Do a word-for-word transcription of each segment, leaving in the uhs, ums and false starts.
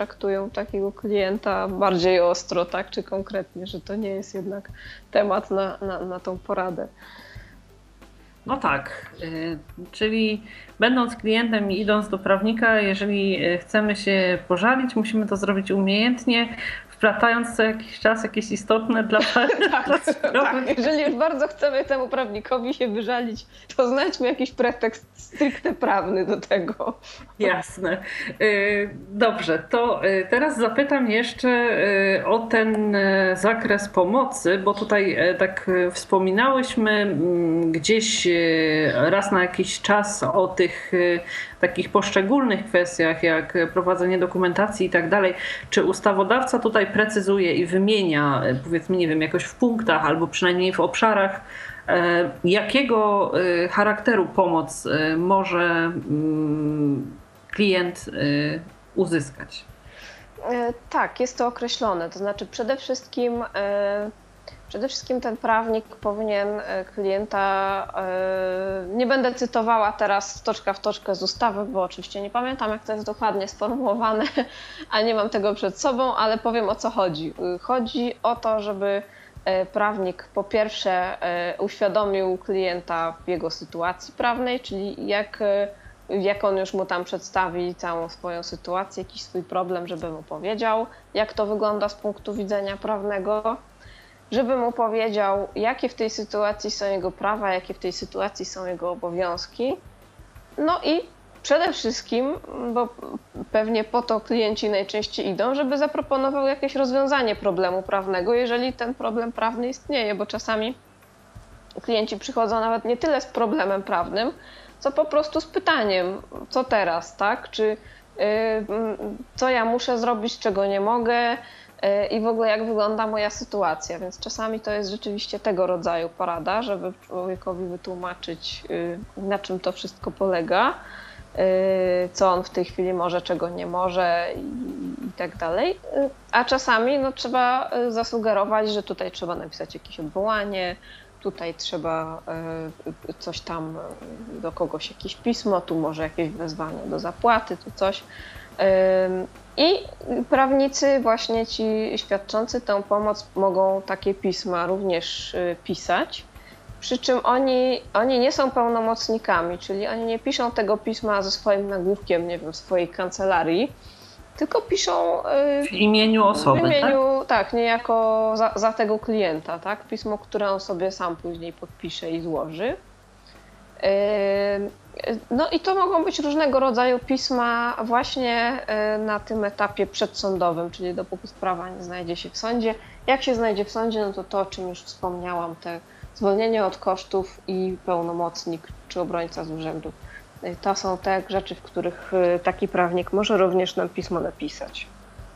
traktują takiego klienta bardziej ostro, tak, czy konkretnie, że to nie jest jednak temat na, na, na tą poradę. No tak, czyli będąc klientem i idąc do prawnika, jeżeli chcemy się pożalić, musimy to zrobić umiejętnie, wplatając co jakiś czas jakieś istotne dla tak, tak, jeżeli już bardzo chcemy temu prawnikowi się wyżalić, to znajdźmy jakiś pretekst stricte prawny do tego. Jasne. Dobrze, to teraz zapytam jeszcze o ten zakres pomocy, bo tutaj tak wspominałyśmy gdzieś raz na jakiś czas o tych takich poszczególnych kwestiach, jak prowadzenie dokumentacji i tak dalej. Czy ustawodawca tutaj precyzuje i wymienia, powiedzmy, nie wiem, jakoś w punktach albo przynajmniej w obszarach, jakiego charakteru pomoc może klient uzyskać? Tak, jest to określone. To znaczy przede wszystkim, przede wszystkim ten prawnik powinien klienta, nie będę cytowała teraz toczka w toczkę z ustawy, bo oczywiście nie pamiętam, jak to jest dokładnie sformułowane, a nie mam tego przed sobą, ale powiem, o co chodzi. Chodzi o to, żeby prawnik po pierwsze uświadomił klienta w jego sytuacji prawnej, czyli jak, jak on już mu tam przedstawi całą swoją sytuację, jakiś swój problem, żeby mu powiedział, jak to wygląda z punktu widzenia prawnego, żeby mu powiedział, jakie w tej sytuacji są jego prawa, jakie w tej sytuacji są jego obowiązki. No i przede wszystkim, bo pewnie po to klienci najczęściej idą, żeby zaproponował jakieś rozwiązanie problemu prawnego, jeżeli ten problem prawny istnieje, bo czasami klienci przychodzą nawet nie tyle z problemem prawnym, co po prostu z pytaniem, co teraz, tak? Czy yy, co ja muszę zrobić, czego nie mogę yy, i w ogóle jak wygląda moja sytuacja, więc czasami to jest rzeczywiście tego rodzaju porada, żeby człowiekowi wytłumaczyć, yy, na czym to wszystko polega, co on w tej chwili może, czego nie może i, i tak dalej. A czasami no, trzeba zasugerować, że tutaj trzeba napisać jakieś odwołanie, tutaj trzeba coś tam do kogoś, jakieś pismo, tu może jakieś wezwanie do zapłaty, tu coś. I prawnicy, właśnie ci świadczący tę pomoc, mogą takie pisma również pisać. Przy czym oni, oni nie są pełnomocnikami, czyli oni nie piszą tego pisma ze swoim nagłówkiem, nie wiem, w swojej kancelarii, tylko piszą w imieniu osoby, w imieniu, tak? Tak, niejako za, za tego klienta, tak? Pismo, które on sobie sam później podpisze i złoży. No i to mogą być różnego rodzaju pisma właśnie na tym etapie przedsądowym, czyli dopóki sprawa nie znajdzie się w sądzie. Jak się znajdzie w sądzie, no to to, o czym już wspomniałam, te zwolnienie od kosztów i pełnomocnik czy obrońca z urzędu. To są te rzeczy, w których taki prawnik może również nam pismo napisać.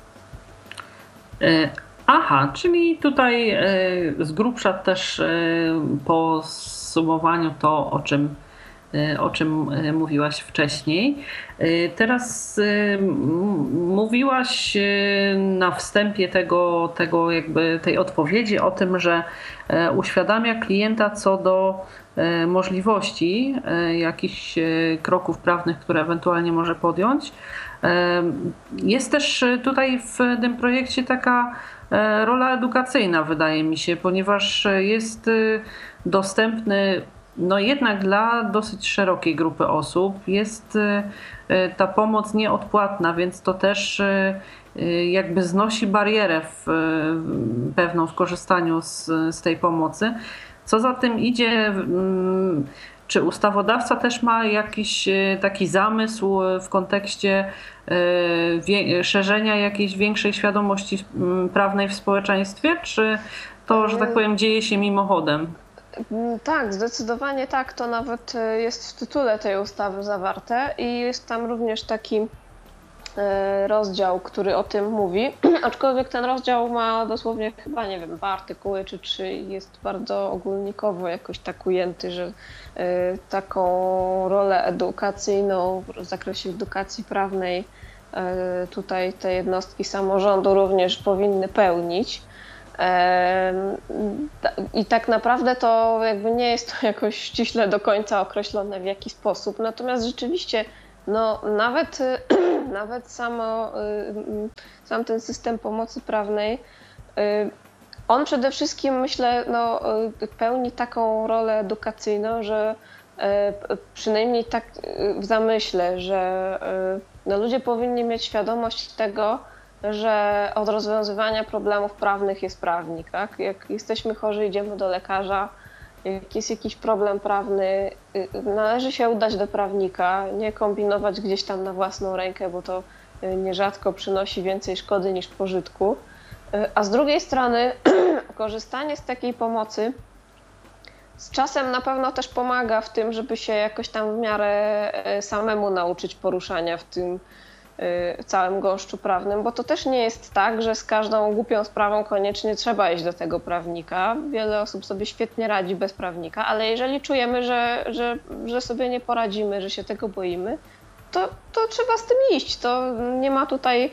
Aha, czyli tutaj z grubsza też po sumowaniu to, o czym, o czym mówiłaś wcześniej. Teraz mówiłaś na wstępie tego, tego jakby tej odpowiedzi o tym, że uświadamia klienta co do możliwości jakichś kroków prawnych, które ewentualnie może podjąć. Jest też tutaj w tym projekcie taka rola edukacyjna, wydaje mi się, ponieważ jest dostępny no jednak dla dosyć szerokiej grupy osób. Jest ta pomoc nieodpłatna, więc to też jakby znosi barierę w pewną w korzystaniu z, z tej pomocy. Co za tym idzie, czy ustawodawca też ma jakiś taki zamysł w kontekście szerzenia jakiejś większej świadomości prawnej w społeczeństwie, czy to, że tak powiem, dzieje się mimochodem? Tak, zdecydowanie tak. To nawet jest w tytule tej ustawy zawarte i jest tam również taki rozdział, który o tym mówi, aczkolwiek ten rozdział ma dosłownie chyba, nie wiem, dwa artykuły czy trzy i jest bardzo ogólnikowo jakoś tak ujęty, że taką rolę edukacyjną w zakresie edukacji prawnej tutaj te jednostki samorządu również powinny pełnić. I tak naprawdę to jakby nie jest to jakoś ściśle do końca określone w jaki sposób, natomiast rzeczywiście no, nawet nawet samo, sam ten system pomocy prawnej, on przede wszystkim, myślę, no, pełni taką rolę edukacyjną, że przynajmniej tak w zamyśle, że no, ludzie powinni mieć świadomość tego, że od rozwiązywania problemów prawnych jest prawnik. Tak? Jak jesteśmy chorzy, idziemy do lekarza, jak jest jakiś problem prawny, należy się udać do prawnika, nie kombinować gdzieś tam na własną rękę, bo to nierzadko przynosi więcej szkody niż pożytku. A z drugiej strony korzystanie z takiej pomocy z czasem na pewno też pomaga w tym, żeby się jakoś tam w miarę samemu nauczyć poruszania w tym całym gąszczu prawnym, bo to też nie jest tak, że z każdą głupią sprawą koniecznie trzeba iść do tego prawnika. Wiele osób sobie świetnie radzi bez prawnika, ale jeżeli czujemy, że, że, że sobie nie poradzimy, że się tego boimy, to, to trzeba z tym iść. To nie ma tutaj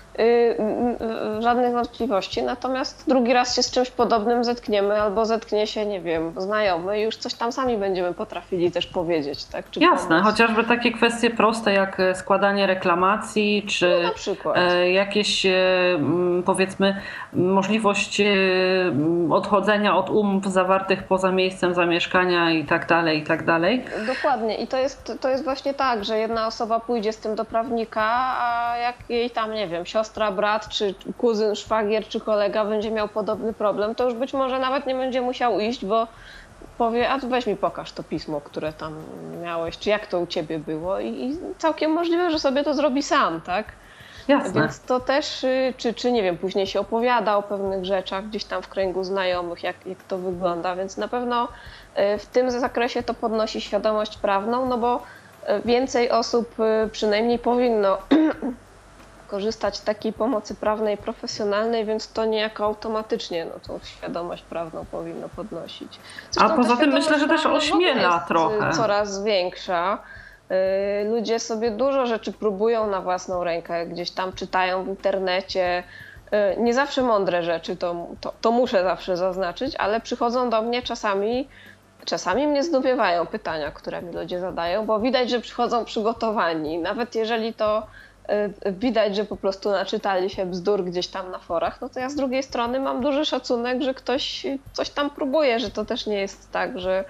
żadnych wątpliwości, natomiast drugi raz się z czymś podobnym zetkniemy albo zetknie się, nie wiem, znajomy i już coś tam sami będziemy potrafili też powiedzieć. Tak? Czy Jasne, pomóc. chociażby takie kwestie proste jak składanie reklamacji, czy no, na przykład. jakieś powiedzmy możliwość odchodzenia od umów zawartych poza miejscem zamieszkania i tak dalej, i tak dalej. Dokładnie i to jest, to jest właśnie tak, że jedna osoba pójdzie z tym do prawnika, a jak jej tam, nie wiem, siostra, brat, czy kuzyn, szwagier, czy kolega będzie miał podobny problem, to już być może nawet nie będzie musiał iść, bo powie, a weź mi pokaż to pismo, które tam miałeś, czy jak to u ciebie było i, i całkiem możliwe, że sobie to zrobi sam, tak? Jasne. Więc to też, czy, czy nie wiem, później się opowiada o pewnych rzeczach gdzieś tam w kręgu znajomych, jak, jak to wygląda, więc na pewno w tym zakresie to podnosi świadomość prawną, no bo więcej osób przynajmniej powinno korzystać z takiej pomocy prawnej profesjonalnej, więc to niejako automatycznie no, tą świadomość prawną powinno podnosić. Zresztą a poza tym myślę, że też ośmiela jest trochę. Coraz większa. Ludzie sobie dużo rzeczy próbują na własną rękę, gdzieś tam czytają w internecie. Nie zawsze mądre rzeczy, to, to, to muszę zawsze zaznaczyć, ale przychodzą do mnie czasami, czasami mnie zdumiewają pytania, które mi ludzie zadają, bo widać, że przychodzą przygotowani. Nawet jeżeli to widać, że po prostu naczytali się bzdur gdzieś tam na forach, no to ja z drugiej strony mam duży szacunek, że ktoś coś tam próbuje, że to też nie jest tak, że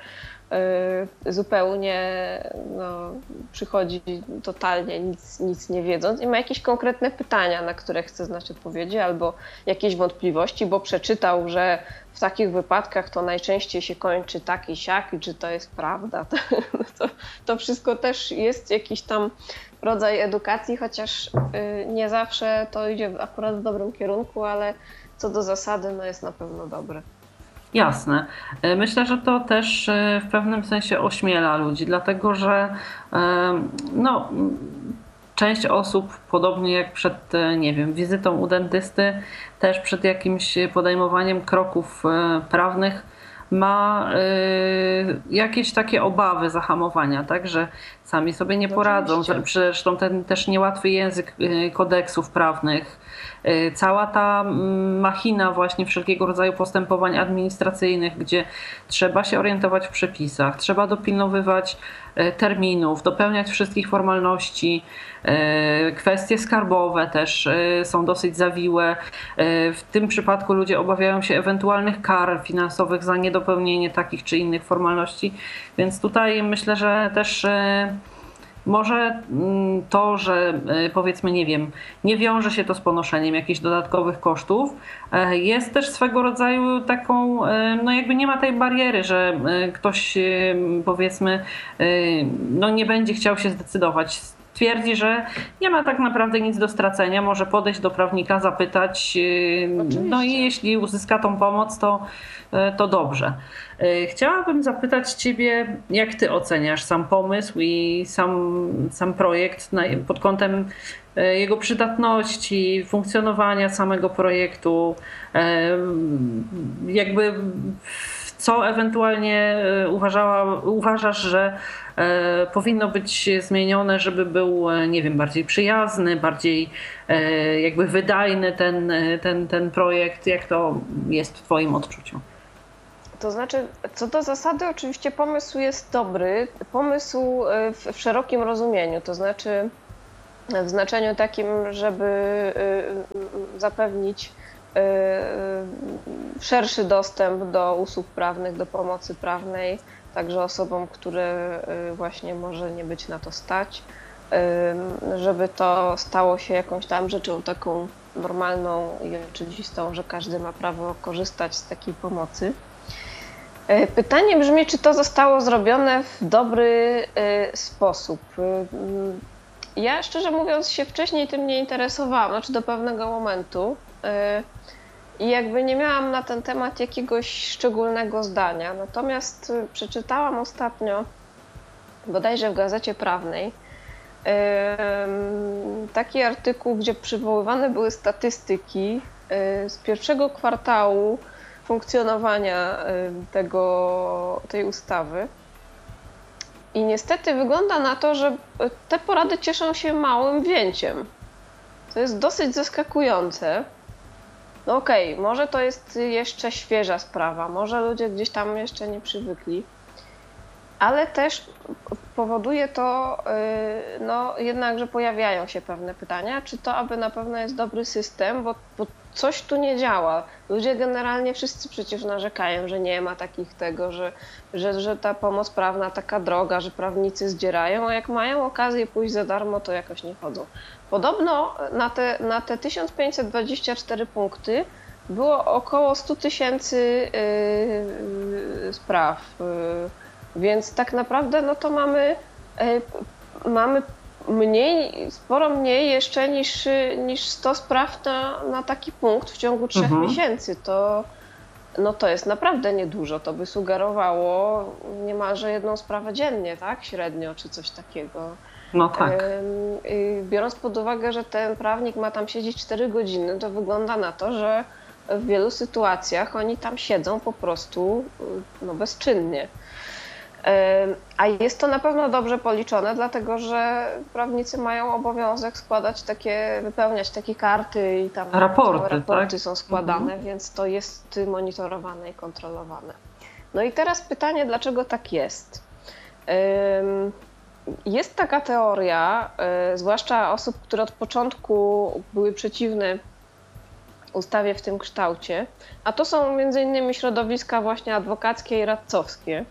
zupełnie no, przychodzi totalnie nic, nic nie wiedząc i ma jakieś konkretne pytania, na które chce znać odpowiedzi albo jakieś wątpliwości, bo przeczytał, że w takich wypadkach to najczęściej się kończy tak i siak i czy to jest prawda. To, to wszystko też jest jakiś tam rodzaj edukacji, chociaż nie zawsze to idzie akurat w dobrym kierunku, ale co do zasady no jest na pewno dobre. Jasne. Myślę, że to też w pewnym sensie ośmiela ludzi, dlatego że no, część osób, podobnie jak przed, nie wiem, wizytą u dentysty, też przed jakimś podejmowaniem kroków prawnych ma jakieś takie obawy zahamowania, tak, że sami sobie nie poradzą. Zresztą ten też niełatwy język kodeksów prawnych, cała ta machina właśnie wszelkiego rodzaju postępowań administracyjnych, gdzie trzeba się orientować w przepisach, trzeba dopilnowywać terminów, dopełniać wszystkich formalności. Kwestie skarbowe też są dosyć zawiłe. W tym przypadku ludzie obawiają się ewentualnych kar finansowych za niedopełnienie takich czy innych formalności, więc tutaj myślę, że też może to, że powiedzmy, nie wiem, nie wiąże się to z ponoszeniem jakichś dodatkowych kosztów, jest też swego rodzaju taką, no jakby nie ma tej bariery, że ktoś powiedzmy, no nie będzie chciał się zdecydować. Twierdzi, że nie ma tak naprawdę nic do stracenia, może podejść do prawnika, zapytać, oczywiście. No i jeśli uzyska tą pomoc, to, to dobrze. Chciałabym zapytać Ciebie, jak Ty oceniasz sam pomysł i sam, sam projekt pod kątem jego przydatności, funkcjonowania samego projektu, jakby co ewentualnie uważała, uważasz, że powinno być zmienione, żeby był, nie wiem, bardziej przyjazny, bardziej jakby wydajny ten, ten, ten projekt? Jak to jest w Twoim odczuciu? To znaczy, co do zasady oczywiście pomysł jest dobry, pomysł w, w szerokim rozumieniu, to znaczy w znaczeniu takim, żeby zapewnić szerszy dostęp do usług prawnych, do pomocy prawnej, także osobom, które właśnie może nie być na to stać, żeby to stało się jakąś tam rzeczą taką normalną i oczywistą, że każdy ma prawo korzystać z takiej pomocy. Pytanie brzmi, czy to zostało zrobione w dobry sposób. Ja szczerze mówiąc się wcześniej tym nie interesowałam, znaczy do pewnego momentu i jakby nie miałam na ten temat jakiegoś szczególnego zdania. Natomiast przeczytałam ostatnio, bodajże w Gazecie Prawnej, taki artykuł, gdzie przywoływane były statystyki z pierwszego kwartału funkcjonowania tego, tej ustawy. I niestety wygląda na to, że te porady cieszą się małym wzięciem. To jest dosyć zaskakujące. No okej, okay, może to jest jeszcze świeża sprawa, może ludzie gdzieś tam jeszcze nie przywykli, ale też powoduje to no, jednak, że pojawiają się pewne pytania, czy to aby na pewno jest dobry system, bo, bo coś tu nie działa. Ludzie generalnie wszyscy przecież narzekają, że nie ma takich tego, że, że, że ta pomoc prawna taka droga, że prawnicy zdzierają, a jak mają okazję pójść za darmo, to jakoś nie chodzą. Podobno na te, na te tysiąc pięćset dwadzieścia cztery punkty było około sto tysięcy yy, spraw. Yy, Więc tak naprawdę no to mamy, mamy mniej, sporo mniej jeszcze niż, niż sto spraw na, na taki punkt w ciągu trzech mhm. miesięcy. To, no to jest naprawdę niedużo. To by sugerowało niemalże jedną sprawę dziennie, tak? Średnio, czy coś takiego. No tak. Biorąc pod uwagę, że ten prawnik ma tam siedzieć cztery godziny, to wygląda na to, że w wielu sytuacjach oni tam siedzą po prostu no, bezczynnie. A jest to na pewno dobrze policzone, dlatego że prawnicy mają obowiązek składać takie, wypełniać takie karty i tam raporty, raporty tak? są składane, mhm. więc to jest monitorowane i kontrolowane. No i teraz pytanie, dlaczego tak jest? Jest taka teoria, zwłaszcza osób, które od początku były przeciwne ustawie w tym kształcie, a to są między innymi środowiska właśnie adwokackie i radcowskie,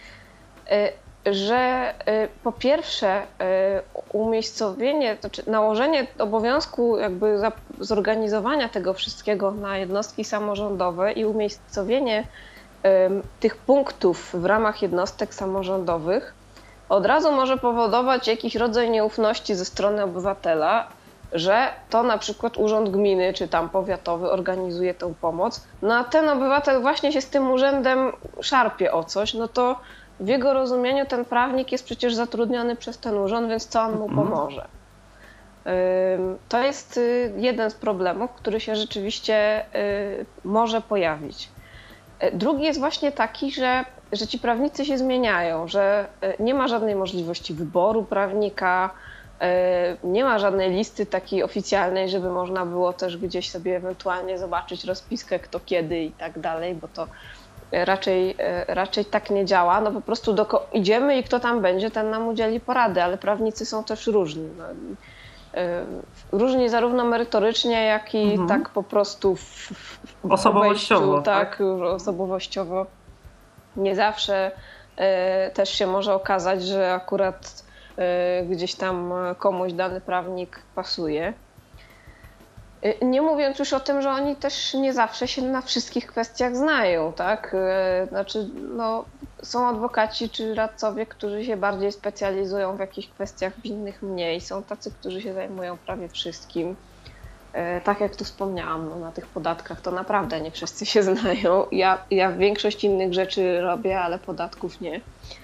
że po pierwsze umiejscowienie, znaczy nałożenie obowiązku jakby zorganizowania tego wszystkiego na jednostki samorządowe i umiejscowienie tych punktów w ramach jednostek samorządowych od razu może powodować jakiś rodzaj nieufności ze strony obywatela, że to na przykład urząd gminy czy tam powiatowy organizuje tę pomoc, no a ten obywatel właśnie się z tym urzędem szarpie o coś, no to w jego rozumieniu ten prawnik jest przecież zatrudniony przez ten urząd, więc co on mu pomoże? To jest jeden z problemów, który się rzeczywiście może pojawić. Drugi jest właśnie taki, że, że ci prawnicy się zmieniają, że nie ma żadnej możliwości wyboru prawnika, nie ma żadnej listy takiej oficjalnej, żeby można było też gdzieś sobie ewentualnie zobaczyć rozpiskę kto kiedy i tak dalej, bo to raczej, raczej tak nie działa. No po prostu do, idziemy i kto tam będzie, ten nam udzieli porady, ale prawnicy są też różni. No, różni zarówno merytorycznie, jak i mhm. tak po prostu w, w osobowościowo. Wejściu, tak, tak, osobowościowo. Nie zawsze y, też się może okazać, że akurat y, gdzieś tam komuś dany prawnik pasuje. Y, nie mówiąc już o tym, że oni też nie zawsze się na wszystkich kwestiach znają, tak? Y, znaczy, no, są adwokaci czy radcowie, którzy się bardziej specjalizują w jakichś kwestiach, w innych mniej. Są tacy, którzy się zajmują prawie wszystkim. Tak jak tu wspomniałam, no, na tych podatkach to naprawdę nie wszyscy się znają. Ja, ja większość innych rzeczy robię, ale podatków nie.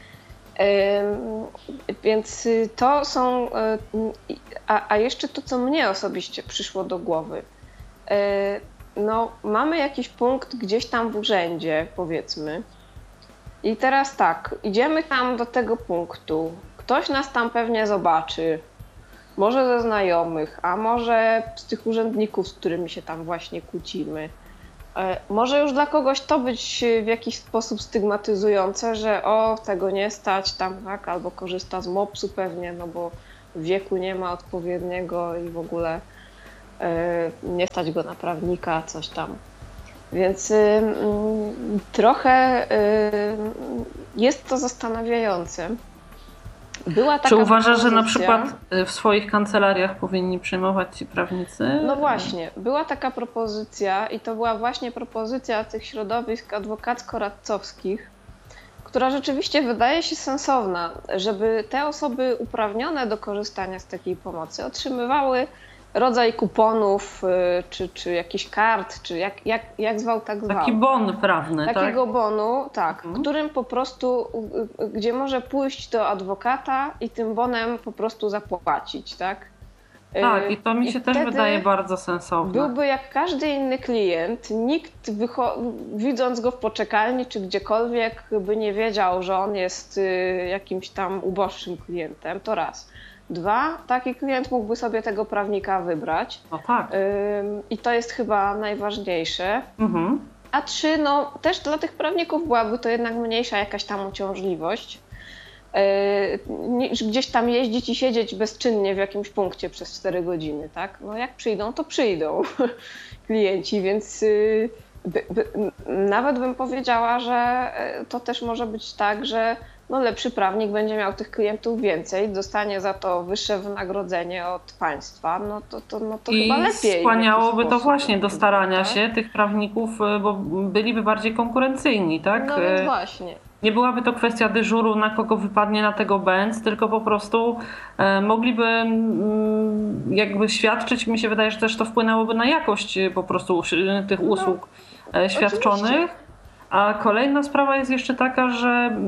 Więc to są... A, a jeszcze to, co mnie osobiście przyszło do głowy. No, mamy jakiś punkt gdzieś tam w urzędzie, powiedzmy. I teraz tak, idziemy tam do tego punktu. Ktoś nas tam pewnie zobaczy. Może ze znajomych, a może z tych urzędników, z którymi się tam właśnie kłócimy. Może już dla kogoś to być w jakiś sposób stygmatyzujące, że o, tego nie stać tam, tak, albo korzysta z mopsu pewnie, no bo wieku nie ma odpowiedniego i w ogóle nie stać go na prawnika, coś tam. Więc trochę jest to zastanawiające. Była taka Czy uważasz, że na propozycja- przykład w swoich kancelariach powinni przyjmować ci prawnicy? No właśnie, była taka propozycja i to była właśnie propozycja tych środowisk adwokacko-radcowskich, która rzeczywiście wydaje się sensowna, żeby te osoby uprawnione do korzystania z takiej pomocy otrzymywały rodzaj kuponów, y, czy, czy jakichś kart, czy jak, jak, jak zwał, tak zwał. Taki bon prawny, Takiego tak? bonu, tak, Mhm. którym po prostu, y, y, gdzie może pójść do adwokata i tym bonem po prostu zapłacić, tak? Y, Tak, i to mi się też wtedy wydaje bardzo sensowne. Byłby jak każdy inny klient, nikt wycho- widząc go w poczekalni czy gdziekolwiek by nie wiedział, że on jest y, jakimś tam uboższym klientem, to raz. Dwa, taki klient mógłby sobie tego prawnika wybrać No tak. ym, i to jest chyba najważniejsze. Mhm. A trzy, no też dla tych prawników byłaby to jednak mniejsza jakaś tam uciążliwość, yy, niż gdzieś tam jeździć i siedzieć bezczynnie w jakimś punkcie przez cztery godziny, tak? No jak przyjdą, to przyjdą klienci, więc yy, by, by, nawet bym powiedziała, że to też może być tak, że no lepszy prawnik będzie miał tych klientów więcej, dostanie za to wyższe wynagrodzenie od państwa, no to, to, no to I chyba lepiej. w jakiś skłaniałoby to sposób, właśnie do starania tak? się tych prawników, bo byliby bardziej konkurencyjni, tak? No więc właśnie. Nie byłaby to kwestia dyżuru, na kogo wypadnie na tego bęc, tylko po prostu e, mogliby mm, jakby świadczyć, mi się wydaje, że też to wpłynęłoby na jakość e, po prostu e, tych usług e, świadczonych. Oczywiście. A kolejna sprawa jest jeszcze taka, że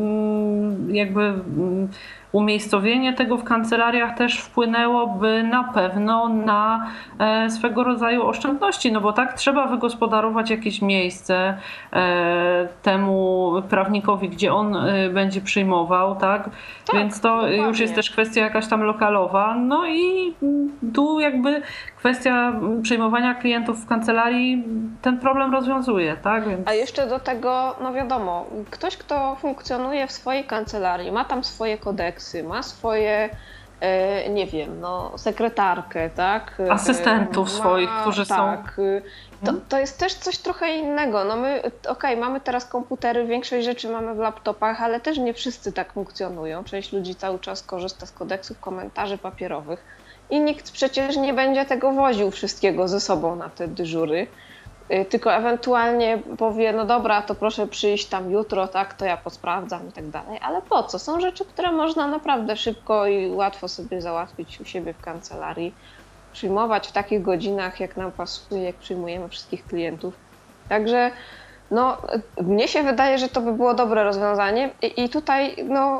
mm, jakby mm, umiejscowienie tego w kancelariach też wpłynęłoby na pewno na e, swego rodzaju oszczędności, no bo tak trzeba wygospodarować jakieś miejsce e, temu prawnikowi, gdzie on e, będzie przyjmował, tak? Tak, Więc to dokładnie. już jest też kwestia jakaś tam lokalowa. No i tu jakby kwestia przyjmowania klientów w kancelarii ten problem rozwiązuje, tak? Więc... A jeszcze do tego, no wiadomo, ktoś, kto funkcjonuje w swojej kancelarii, ma tam swoje kodeksy, ma swoje, e, nie wiem, no, sekretarkę, tak? E, Asystentów ma, swoich, którzy są- tak, e, To, to jest też coś trochę innego. No my, okej, mamy teraz komputery, większość rzeczy mamy w laptopach, ale też nie wszyscy tak funkcjonują. Część ludzi cały czas korzysta z kodeksów, komentarzy papierowych i nikt przecież nie będzie tego woził wszystkiego ze sobą na te dyżury. Y, Tylko ewentualnie powie, no dobra, to proszę przyjść tam jutro, tak, to ja posprawdzam i tak dalej. Ale po co? Są rzeczy, które można naprawdę szybko i łatwo sobie załatwić u siebie w kancelarii. Przyjmować w takich godzinach, jak nam pasuje, jak przyjmujemy wszystkich klientów. Także no, mnie się wydaje, że to by było dobre rozwiązanie i, i tutaj no,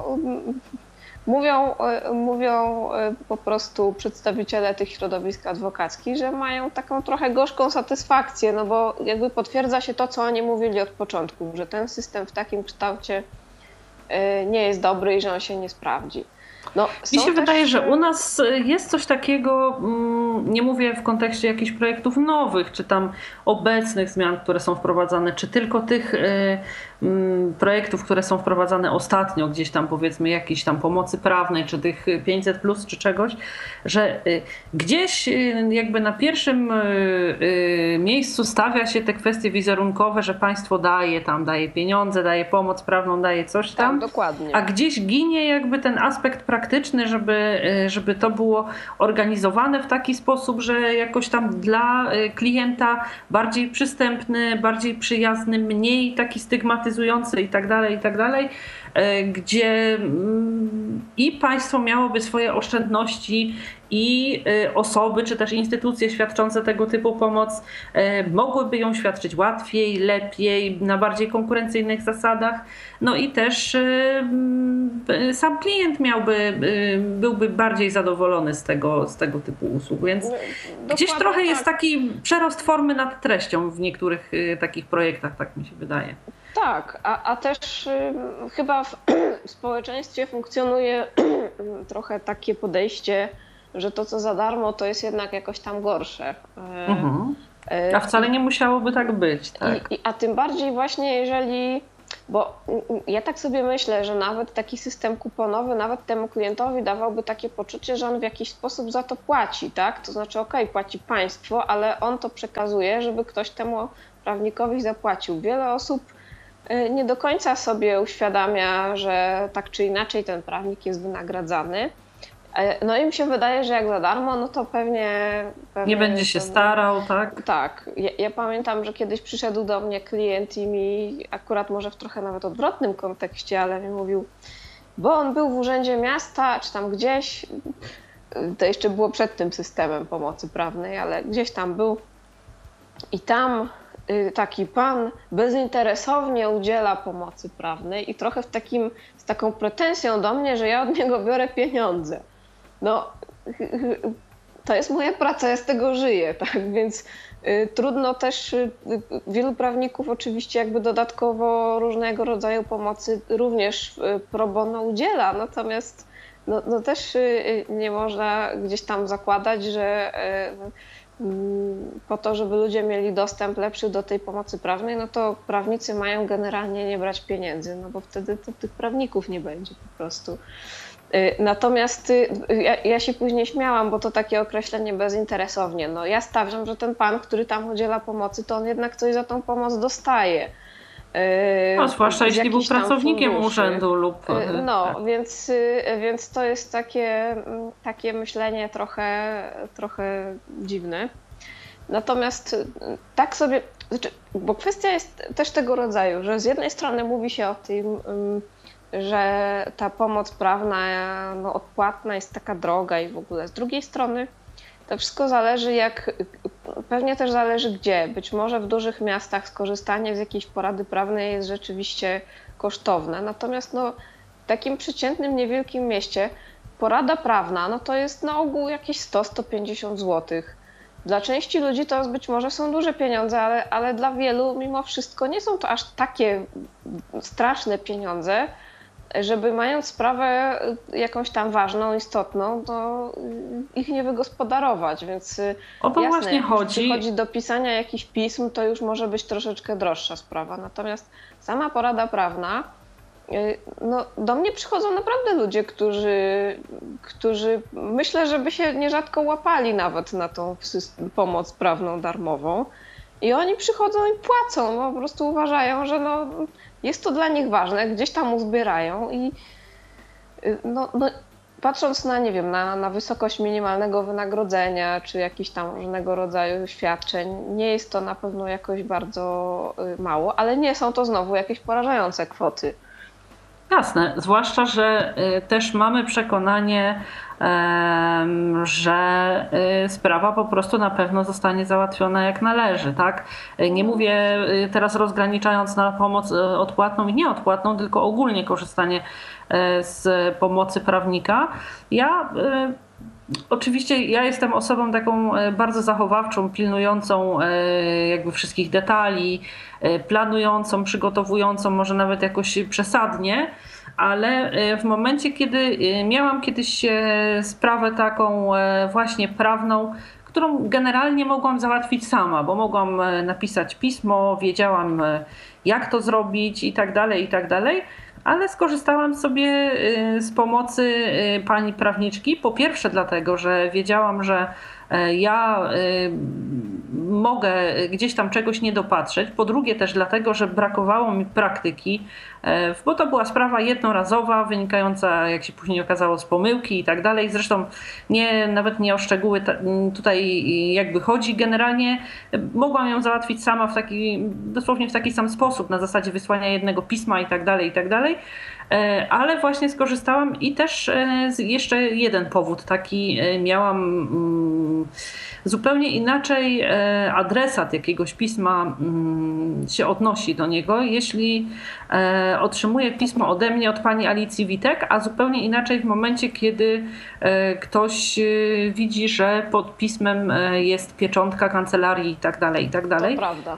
mówią, mówią po prostu przedstawiciele tych środowisk adwokackich, że mają taką trochę gorzką satysfakcję, no bo jakby potwierdza się to, co oni mówili od początku, że ten system w takim kształcie nie jest dobry i że on się nie sprawdzi. No, Mi się też... wydaje, że u nas jest coś takiego, nie mówię w kontekście jakichś projektów nowych, czy tam obecnych zmian, które są wprowadzane, czy tylko tych projektów, które są wprowadzane ostatnio, gdzieś tam powiedzmy jakiejś tam pomocy prawnej, czy tych pięćset plus, czy czegoś, że gdzieś jakby na pierwszym miejscu stawia się te kwestie wizerunkowe, że państwo daje tam, daje pieniądze, daje pomoc prawną, daje coś tam. Tak, dokładnie. A gdzieś ginie jakby ten aspekt praktyczny, żeby, żeby to było organizowane w taki sposób, że jakoś tam dla klienta bardziej przystępny, bardziej przyjazny, mniej taki stygmatyzujący i tak dalej, i tak dalej, gdzie i państwo miałoby swoje oszczędności i osoby, czy też instytucje świadczące tego typu pomoc mogłyby ją świadczyć łatwiej, lepiej, na bardziej konkurencyjnych zasadach. No i też sam klient miałby, byłby bardziej zadowolony z tego, z tego typu usług. Więc Dokładnie gdzieś trochę tak. jest taki przerost formy nad treścią w niektórych takich projektach, tak mi się wydaje. Tak, a, a też y, chyba w, w społeczeństwie funkcjonuje trochę takie podejście, że to, co za darmo, to jest jednak jakoś tam gorsze. Y, Mhm. y, A wcale nie musiałoby tak być. Tak? I, i, a tym bardziej właśnie, jeżeli Bo ja tak sobie myślę, że nawet taki system kuponowy nawet temu klientowi dawałby takie poczucie, że on w jakiś sposób za to płaci, tak? To znaczy okej, płaci państwo, ale on to przekazuje, żeby ktoś temu prawnikowi zapłacił. Wiele osób nie do końca sobie uświadamia, że tak czy inaczej ten prawnik jest wynagradzany. No i mi się wydaje, że jak za darmo, no to pewnie... pewnie nie będzie się ten, starał, tak? Tak. Ja, ja pamiętam, że kiedyś przyszedł do mnie klient i mi akurat może w trochę nawet odwrotnym kontekście, ale mi mówił, bo on był w urzędzie miasta, czy tam gdzieś, to jeszcze było przed tym systemem pomocy prawnej, ale gdzieś tam był i tam taki pan bezinteresownie udziela pomocy prawnej i trochę w takim, z taką pretensją do mnie, że ja od niego biorę pieniądze. No, to jest moja praca, ja z tego żyję, tak, więc y, trudno też, y, wielu prawników oczywiście jakby dodatkowo różnego rodzaju pomocy również y, pro bono udziela, natomiast no, no też y, nie można gdzieś tam zakładać, że y, y, po to, żeby ludzie mieli dostęp lepszy do tej pomocy prawnej, no to prawnicy mają generalnie nie brać pieniędzy, no bo wtedy to tych prawników nie będzie po prostu. Natomiast ja, ja się później śmiałam, bo to takie określenie bezinteresownie. No ja stawiam, że ten pan, który tam udziela pomocy, to on jednak coś za tą pomoc dostaje. No, zwłaszcza jeśli był pracownikiem funduszy. urzędu lub... No, tak. więc, więc to jest takie, takie myślenie trochę, trochę dziwne. Natomiast tak sobie... Znaczy, bo kwestia jest też tego rodzaju, że z jednej strony mówi się o tym, że ta pomoc prawna no, odpłatna jest taka droga i w ogóle. Z drugiej strony to wszystko zależy jak, pewnie też zależy gdzie. Być może w dużych miastach skorzystanie z jakiejś porady prawnej jest rzeczywiście kosztowne. Natomiast no, w takim przeciętnym, niewielkim mieście porada prawna no, to jest na ogół jakieś sto do stu pięćdziesięciu złotych. Dla części ludzi to być może są duże pieniądze, ale, ale dla wielu mimo wszystko nie są to aż takie straszne pieniądze, żeby mając sprawę jakąś tam ważną, istotną, to ich nie wygospodarować, więc o to jasne, właśnie chodzi. Jeśli chodzi do pisania jakichś pism, to już może być troszeczkę droższa sprawa. Natomiast sama porada prawna, no do mnie przychodzą naprawdę ludzie, którzy, którzy myślę, żeby się nierzadko łapali nawet na tą pomoc prawną darmową. I oni przychodzą i płacą, no po prostu uważają, że no, jest to dla nich ważne, gdzieś tam uzbierają i no, no, patrząc na, nie wiem, na, na wysokość minimalnego wynagrodzenia czy jakichś tam różnego rodzaju świadczeń, nie jest to na pewno jakoś bardzo mało, ale nie są to znowu jakieś porażające kwoty. Jasne, zwłaszcza, że też mamy przekonanie, że sprawa po prostu na pewno zostanie załatwiona jak należy, tak? Nie mówię teraz rozgraniczając na pomoc odpłatną i nieodpłatną, tylko ogólnie korzystanie z pomocy prawnika. Ja Oczywiście ja jestem osobą taką bardzo zachowawczą, pilnującą jakby wszystkich detali, planującą, przygotowującą, może nawet jakoś przesadnie, ale w momencie, kiedy miałam kiedyś sprawę taką właśnie prawną, którą generalnie mogłam załatwić sama, bo mogłam napisać pismo, wiedziałam jak to zrobić i tak dalej, i tak dalej. Ale skorzystałam sobie z pomocy pani prawniczki. Po pierwsze dlatego, że wiedziałam, że ja mogę gdzieś tam czegoś nie dopatrzeć. Po drugie też dlatego, że brakowało mi praktyki, bo to była sprawa jednorazowa, wynikająca, jak się później okazało, z pomyłki i tak dalej. Zresztą nie, nawet nie o szczegóły tutaj jakby chodzi. Generalnie mogłam ją załatwić sama w taki, dosłownie w taki sam sposób, na zasadzie wysłania jednego pisma i tak dalej, i tak dalej. Ale właśnie skorzystałam i też jeszcze jeden powód taki miałam, zupełnie inaczej adresat jakiegoś pisma się odnosi do niego, jeśli otrzymuję pismo ode mnie, od pani Alicji Witek, a zupełnie inaczej w momencie, kiedy ktoś widzi, że pod pismem jest pieczątka kancelarii i tak dalej, i tak dalej. To prawda.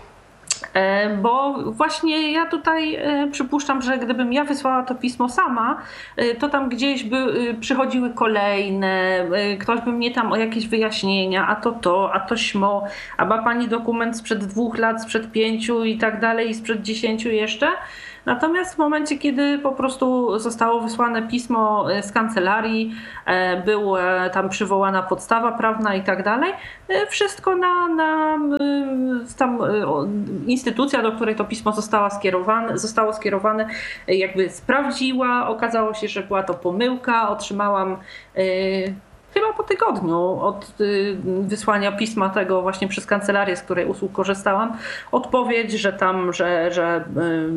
Bo właśnie ja tutaj przypuszczam, że gdybym ja wysłała to pismo sama, to tam gdzieś by przychodziły kolejne, ktoś by mnie tam o jakieś wyjaśnienia, a to to, a to śmo, a ma pani dokument sprzed dwóch lat, sprzed pięciu i tak dalej, i sprzed dziesięciu jeszcze. Natomiast w momencie, kiedy po prostu zostało wysłane pismo z kancelarii, była tam przywołana podstawa prawna i tak dalej, wszystko na, na tam instytucja, do której to pismo zostało skierowane, zostało skierowane, jakby sprawdziła. Okazało się, że była to pomyłka. Otrzymałam chyba po tygodniu od wysłania pisma tego właśnie przez kancelarię, z której usług korzystałam, odpowiedź, że tam, że, że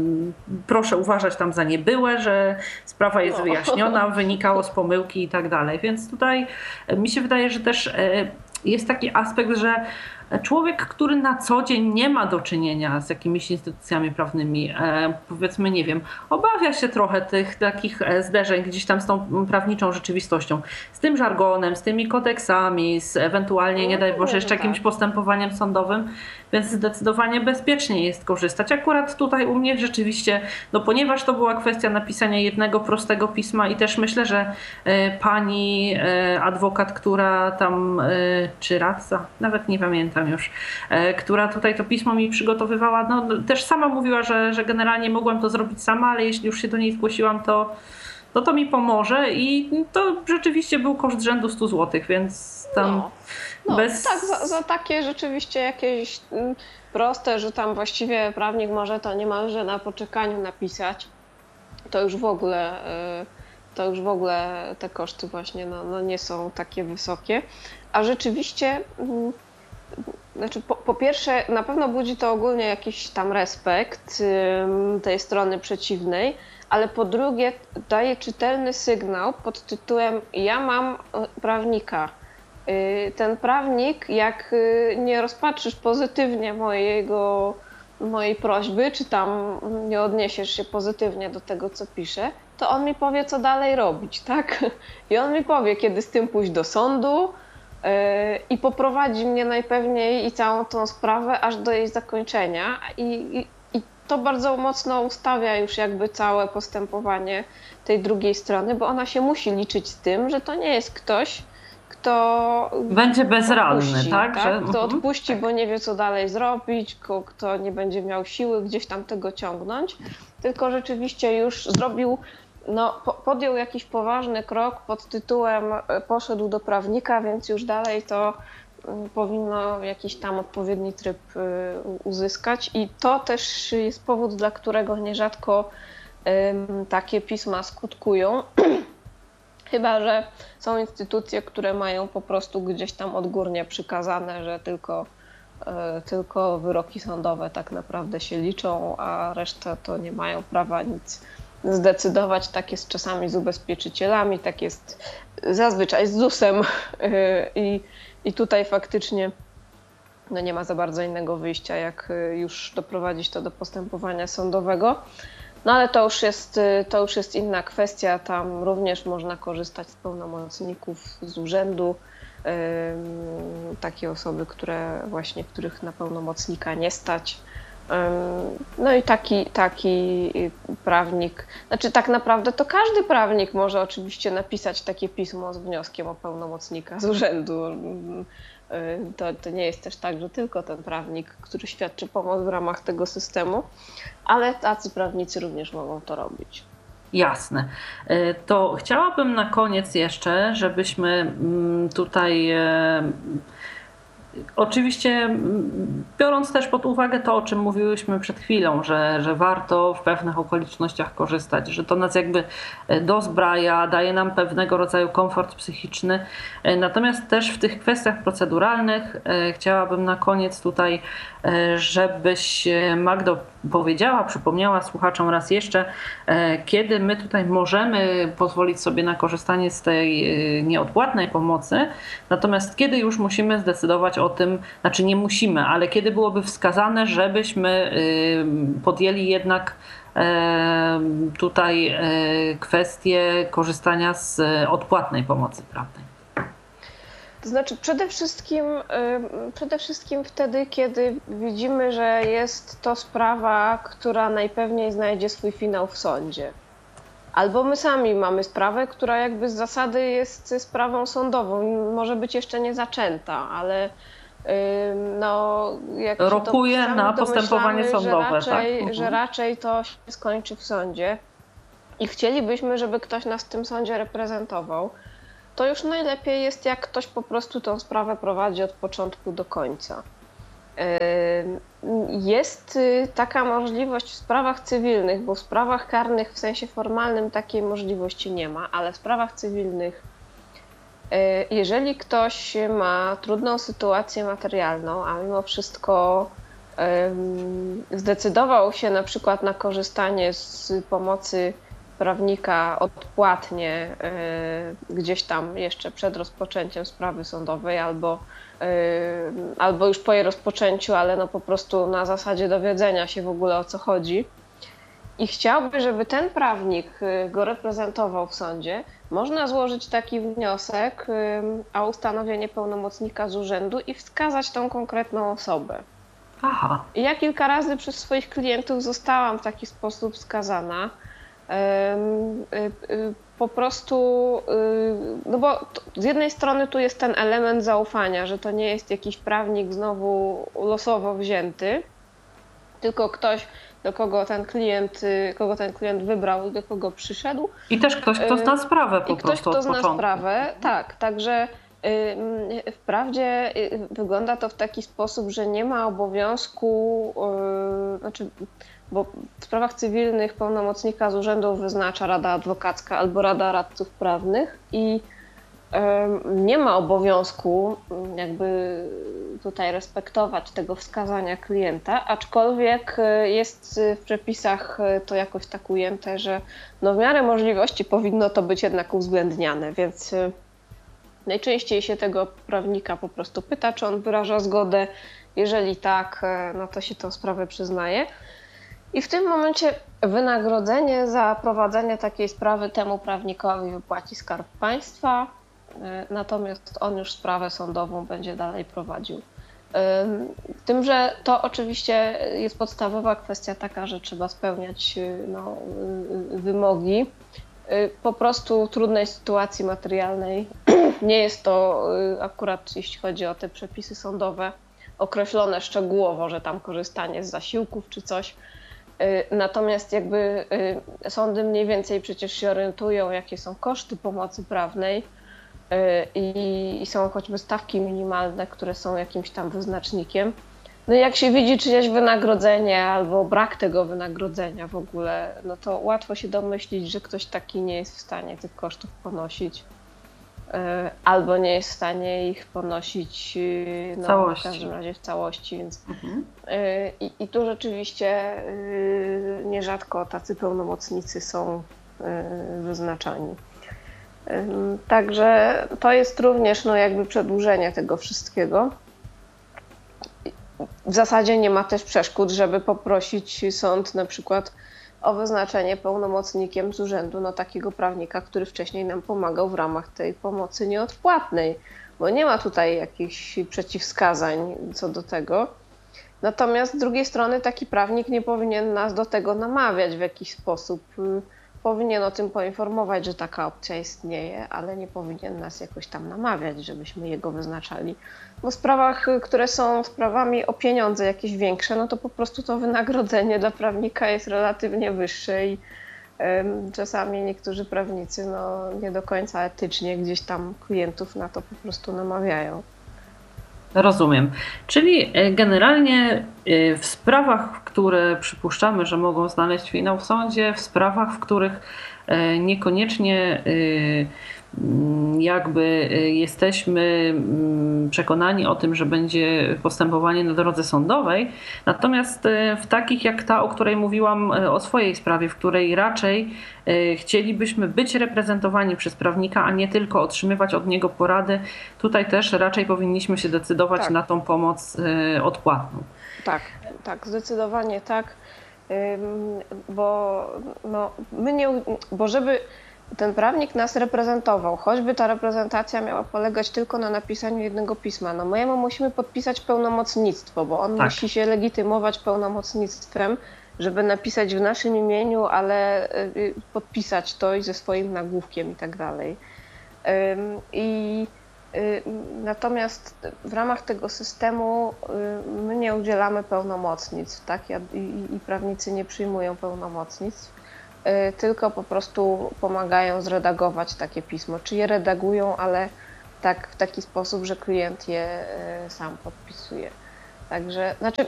proszę uważać tam za niebyłe, że sprawa jest wyjaśniona, wynikało z pomyłki i tak dalej. Więc tutaj mi się wydaje, że też jest taki aspekt, że człowiek, który na co dzień nie ma do czynienia z jakimiś instytucjami prawnymi, e, powiedzmy, nie wiem, obawia się trochę tych takich zderzeń gdzieś tam z tą prawniczą rzeczywistością, z tym żargonem, z tymi kodeksami, z ewentualnie, nie daj Boże, jeszcze jakimś postępowaniem sądowym, więc zdecydowanie bezpieczniej jest korzystać. Akurat tutaj u mnie rzeczywiście, no ponieważ to była kwestia napisania jednego prostego pisma i też myślę, że e, pani e, adwokat, która tam, e, czy radca, nawet nie pamiętam, już, która tutaj to pismo mi przygotowywała, no też sama mówiła, że, że generalnie mogłam to zrobić sama, ale jeśli już się do niej zgłosiłam, to, to to mi pomoże i to rzeczywiście był koszt rzędu stu złotych, więc tam no, no, bez... Tak, za, za takie rzeczywiście jakieś proste, że tam właściwie prawnik może to niemalże na poczekaniu napisać, to już w ogóle... to już w ogóle te koszty właśnie no, no nie są takie wysokie, a rzeczywiście Znaczy, po, po pierwsze, na pewno budzi to ogólnie jakiś tam respekt ym, tej strony przeciwnej, ale po drugie daje czytelny sygnał pod tytułem ja mam prawnika. Yy, ten prawnik, jak yy, nie rozpatrzysz pozytywnie mojego, mojej prośby, czy tam nie odniesiesz się pozytywnie do tego, co piszę, to on mi powie, co dalej robić, tak? I on mi powie, kiedy z tym pójść do sądu, i poprowadzi mnie najpewniej i całą tą sprawę aż do jej zakończenia i, i, i to bardzo mocno ustawia już jakby całe postępowanie tej drugiej strony, bo ona się musi liczyć z tym, że to nie jest ktoś, kto będzie bezradny, odpuści, tak? tak? Że... Kto odpuści, bo nie wie, co dalej zrobić, kto, kto nie będzie miał siły gdzieś tam tego ciągnąć, tylko rzeczywiście już zrobił No, podjął jakiś poważny krok pod tytułem poszedł do prawnika, więc już dalej to powinno jakiś tam odpowiedni tryb uzyskać i to też jest powód, dla którego nierzadko takie pisma skutkują. Chyba że są instytucje, które mają po prostu gdzieś tam odgórnie przykazane, że tylko, tylko wyroki sądowe tak naprawdę się liczą, a reszta to nie mają prawa nic zdecydować. Tak jest czasami z ubezpieczycielami, tak jest zazwyczaj z zusem i, i tutaj faktycznie no nie ma za bardzo innego wyjścia, jak już doprowadzić to do postępowania sądowego. No ale to już jest, to już jest inna kwestia, tam również można korzystać z pełnomocników z urzędu, takie osoby, które właśnie, których na pełnomocnika nie stać. No i taki, taki prawnik, znaczy tak naprawdę to każdy prawnik może oczywiście napisać takie pismo z wnioskiem o pełnomocnika z urzędu. To, to nie jest też tak, że tylko ten prawnik, który świadczy pomoc w ramach tego systemu, ale tacy prawnicy również mogą to robić. Jasne. To chciałabym na koniec jeszcze, żebyśmy tutaj oczywiście biorąc też pod uwagę to, o czym mówiłyśmy przed chwilą, że, że warto w pewnych okolicznościach korzystać, że to nas jakby dozbraja, daje nam pewnego rodzaju komfort psychiczny. Natomiast też w tych kwestiach proceduralnych chciałabym na koniec tutaj, żebyś Magdo powiedziała, przypomniała słuchaczom raz jeszcze, kiedy my tutaj możemy pozwolić sobie na korzystanie z tej nieodpłatnej pomocy, natomiast kiedy już musimy zdecydować o tym, znaczy nie musimy, ale kiedy byłoby wskazane, żebyśmy podjęli jednak tutaj kwestię korzystania z odpłatnej pomocy prawnej. To znaczy przede wszystkim, przede wszystkim wtedy, kiedy widzimy, że jest to sprawa, która najpewniej znajdzie swój finał w sądzie. Albo my sami mamy sprawę, która jakby z zasady jest sprawą sądową, może być jeszcze nie zaczęta, ale no, jak rokuje to na postępowanie sądowe, że raczej, tak? Mhm. że raczej to się skończy w sądzie i chcielibyśmy, żeby ktoś nas w tym sądzie reprezentował, to już najlepiej jest, jak ktoś po prostu tą sprawę prowadzi od początku do końca. Jest taka możliwość w sprawach cywilnych, bo w sprawach karnych w sensie formalnym takiej możliwości nie ma, ale w sprawach cywilnych, jeżeli ktoś ma trudną sytuację materialną, a mimo wszystko zdecydował się na przykład na korzystanie z pomocy prawnika odpłatnie gdzieś tam jeszcze przed rozpoczęciem sprawy sądowej albo, albo już po jej rozpoczęciu, ale no po prostu na zasadzie dowiedzenia się w ogóle o co chodzi i chciałby, żeby ten prawnik go reprezentował w sądzie, można złożyć taki wniosek o ustanowienie pełnomocnika z urzędu i wskazać tą konkretną osobę. Aha. I ja kilka razy przez swoich klientów zostałam w taki sposób wskazana. Po prostu, no bo z jednej strony tu jest ten element zaufania, że to nie jest jakiś prawnik znowu losowo wzięty, tylko ktoś, do kogo ten klient, kogo ten klient wybrał i do kogo przyszedł. I też ktoś, kto zna sprawę po I ktoś, prostu kto od zna początku. sprawę, tak, także wprawdzie wygląda to w taki sposób, że nie ma obowiązku, znaczy, bo w sprawach cywilnych pełnomocnika z urzędu wyznacza Rada Adwokacka albo Rada Radców Prawnych i nie ma obowiązku jakby tutaj respektować tego wskazania klienta, aczkolwiek jest w przepisach to jakoś tak ujęte, że no w miarę możliwości powinno to być jednak uwzględniane, więc najczęściej się tego prawnika po prostu pyta, czy on wyraża zgodę. Jeżeli tak, no to się tę sprawę przyznaje. I w tym momencie wynagrodzenie za prowadzenie takiej sprawy temu prawnikowi wypłaci Skarb Państwa, natomiast on już sprawę sądową będzie dalej prowadził. Tym, że to oczywiście jest podstawowa kwestia taka, że trzeba spełniać no, wymogi. Po prostu trudnej sytuacji materialnej nie jest to akurat, jeśli chodzi o te przepisy sądowe, określone szczegółowo, że tam korzystanie z zasiłków czy coś. Natomiast jakby sądy mniej więcej przecież się orientują, jakie są koszty pomocy prawnej i są choćby stawki minimalne, które są jakimś tam wyznacznikiem. No i jak się widzi czyjeś wynagrodzenie albo brak tego wynagrodzenia w ogóle, no to łatwo się domyślić, że ktoś taki nie jest w stanie tych kosztów ponosić. Albo nie jest w stanie ich ponosić no, całości. w każdym razie w całości. Więc mhm. i, I tu rzeczywiście nierzadko tacy pełnomocnicy są wyznaczani. Także to jest również no, jakby przedłużenie tego wszystkiego. W zasadzie nie ma też przeszkód, żeby poprosić sąd na przykład o wyznaczenie pełnomocnikiem z urzędu no, takiego prawnika, który wcześniej nam pomagał w ramach tej pomocy nieodpłatnej, bo nie ma tutaj jakichś przeciwwskazań co do tego. Natomiast z drugiej strony taki prawnik nie powinien nas do tego namawiać w jakiś sposób. Powinien o tym poinformować, że taka opcja istnieje, ale nie powinien nas jakoś tam namawiać, żebyśmy jego wyznaczali. Bo w sprawach, które są sprawami o pieniądze jakieś większe, no to po prostu to wynagrodzenie dla prawnika jest relatywnie wyższe i um, czasami niektórzy prawnicy no, nie do końca etycznie gdzieś tam klientów na to po prostu namawiają. Rozumiem. Czyli generalnie w sprawach, które przypuszczamy, że mogą znaleźć finał w sądzie, w sprawach, w których niekoniecznie jakby jesteśmy przekonani o tym, że będzie postępowanie na drodze sądowej, natomiast w takich jak ta, o której mówiłam o swojej sprawie, w której raczej chcielibyśmy być reprezentowani przez prawnika, a nie tylko otrzymywać od niego porady, tutaj też raczej powinniśmy się decydować tak. na tą pomoc odpłatną. Tak, tak, zdecydowanie tak, bo, no, my nie, bo żeby ten prawnik nas reprezentował, choćby ta reprezentacja miała polegać tylko na napisaniu jednego pisma. No my musimy podpisać pełnomocnictwo, bo on tak. musi się legitymować pełnomocnictwem, żeby napisać w naszym imieniu, ale podpisać to i ze swoim nagłówkiem i tak dalej. I Natomiast w ramach tego systemu my nie udzielamy pełnomocnictw, tak? I, i prawnicy nie przyjmują pełnomocnictw, tylko po prostu pomagają zredagować takie pismo. Czy je redagują, ale tak w taki sposób, że klient je sam podpisuje. Także, znaczy,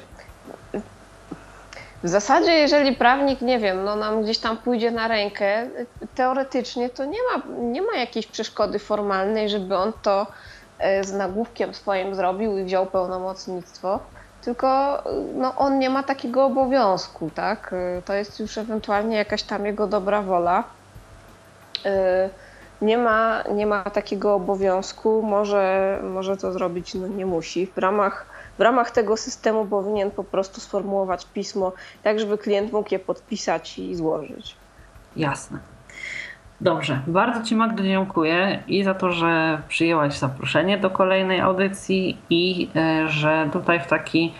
w zasadzie jeżeli prawnik, nie wiem, no nam gdzieś tam pójdzie na rękę, teoretycznie to nie ma, nie ma jakiejś przeszkody formalnej, żeby on to z nagłówkiem swoim zrobił i wziął pełnomocnictwo, tylko no, on nie ma takiego obowiązku, tak? To jest już ewentualnie jakaś tam jego dobra wola. Nie ma, nie ma takiego obowiązku, może, może to zrobić, no nie musi. W ramach, w ramach tego systemu powinien po prostu sformułować pismo, tak żeby klient mógł je podpisać i złożyć. Jasne. Dobrze, bardzo Ci, Magdo, dziękuję i za to, że przyjęłaś zaproszenie do kolejnej audycji i że tutaj w taki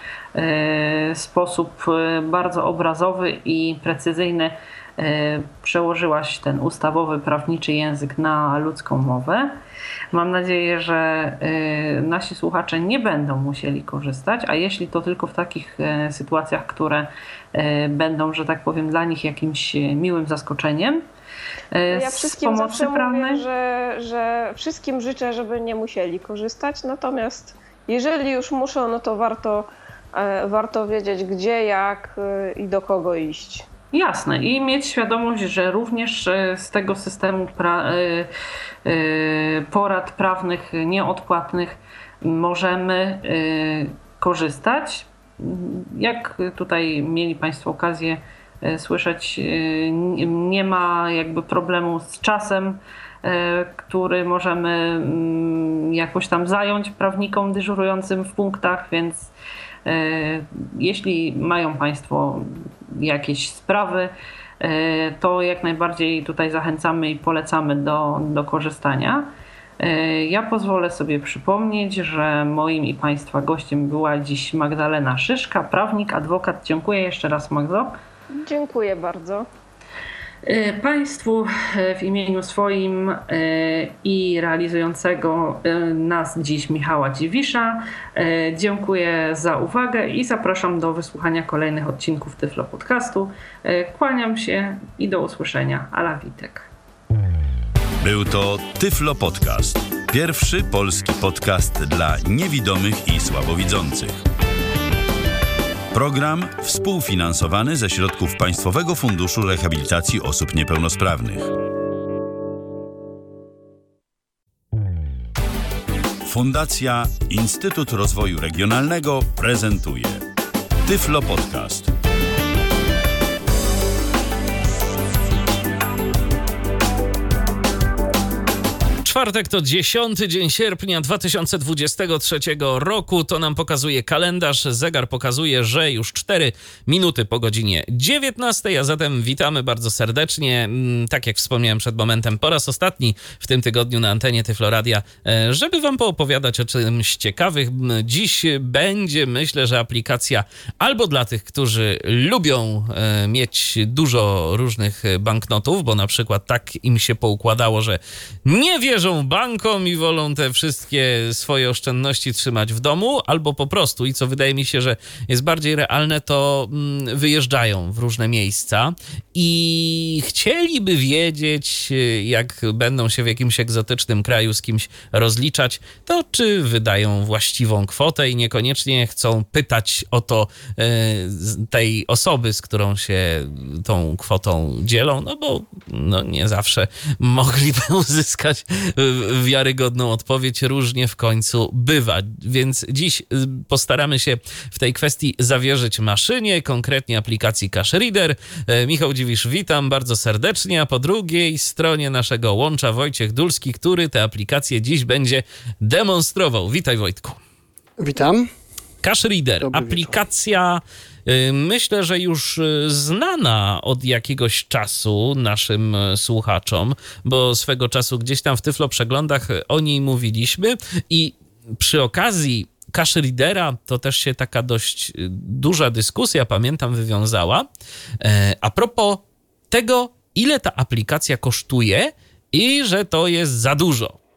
sposób bardzo obrazowy i precyzyjny przełożyłaś ten ustawowy, prawniczy język na ludzką mowę. Mam nadzieję, że nasi słuchacze nie będą musieli korzystać, a jeśli to tylko w takich sytuacjach, które będą, że tak powiem, dla nich jakimś miłym zaskoczeniem. Ja wszystkim zawsze mówię, że, że wszystkim życzę, żeby nie musieli korzystać, natomiast jeżeli już muszą, no to warto, warto wiedzieć gdzie, jak i do kogo iść. Jasne i mieć świadomość, że również z tego systemu pra- porad prawnych nieodpłatnych możemy korzystać. Jak tutaj mieli Państwo okazję słyszeć, nie ma jakby problemu z czasem, który możemy jakoś tam zająć prawnikom dyżurującym w punktach, więc jeśli mają Państwo jakieś sprawy, to jak najbardziej tutaj zachęcamy i polecamy do, do korzystania. Ja pozwolę sobie przypomnieć, że moim i Państwa gościem była dziś Magdalena Szyszka, prawnik, adwokat. Dziękuję jeszcze raz, Magdo. Dziękuję bardzo. Państwu w imieniu swoim i realizującego nas dziś Michała Dziwisza dziękuję za uwagę i zapraszam do wysłuchania kolejnych odcinków Tyflo Podcastu. Kłaniam się i do usłyszenia. Ala Witek. Był to Tyflo Podcast. Pierwszy polski podcast dla niewidomych i słabowidzących. Program współfinansowany ze środków Państwowego Funduszu Rehabilitacji Osób Niepełnosprawnych. Fundacja Instytut Rozwoju Regionalnego prezentuje Tyflo Podcast. Czwartek to dziesiąty dzień sierpnia dwa tysiące dwudziestego trzeciego roku. To nam pokazuje kalendarz. Zegar pokazuje, że już cztery minuty po godzinie dziewiętnastej, a zatem witamy bardzo serdecznie. Tak jak wspomniałem przed momentem, po raz ostatni w tym tygodniu na antenie Tyflo Radia, żeby wam poopowiadać o czymś ciekawym. Dziś będzie, myślę, że aplikacja albo dla tych, którzy lubią mieć dużo różnych banknotów, bo na przykład tak im się poukładało, że nie wierzą bankom i wolą te wszystkie swoje oszczędności trzymać w domu, albo po prostu, i co wydaje mi się, że jest bardziej realne, to wyjeżdżają w różne miejsca i chcieliby wiedzieć, jak będą się w jakimś egzotycznym kraju z kimś rozliczać, to czy wydają właściwą kwotę i niekoniecznie chcą pytać o to tej osoby, z którą się tą kwotą dzielą, no bo no nie zawsze mogliby uzyskać wiarygodną odpowiedź, różnie w końcu bywa. Więc dziś postaramy się w tej kwestii zawierzyć maszynie, konkretnie aplikacji Cash Reader. Michał Dziwisz, witam bardzo serdecznie, a po drugiej stronie naszego łącza Wojciech Dulski, który tę aplikację dziś będzie demonstrował. Witaj, Wojtku. Witam. Cash Reader, Dobry aplikacja myślę, że już znana od jakiegoś czasu naszym słuchaczom, bo swego czasu gdzieś tam w Tyflo Przeglądach o niej mówiliśmy i przy okazji Cash Readera to też się taka dość duża dyskusja, pamiętam, wywiązała a propos tego, ile ta aplikacja kosztuje i że to jest za dużo.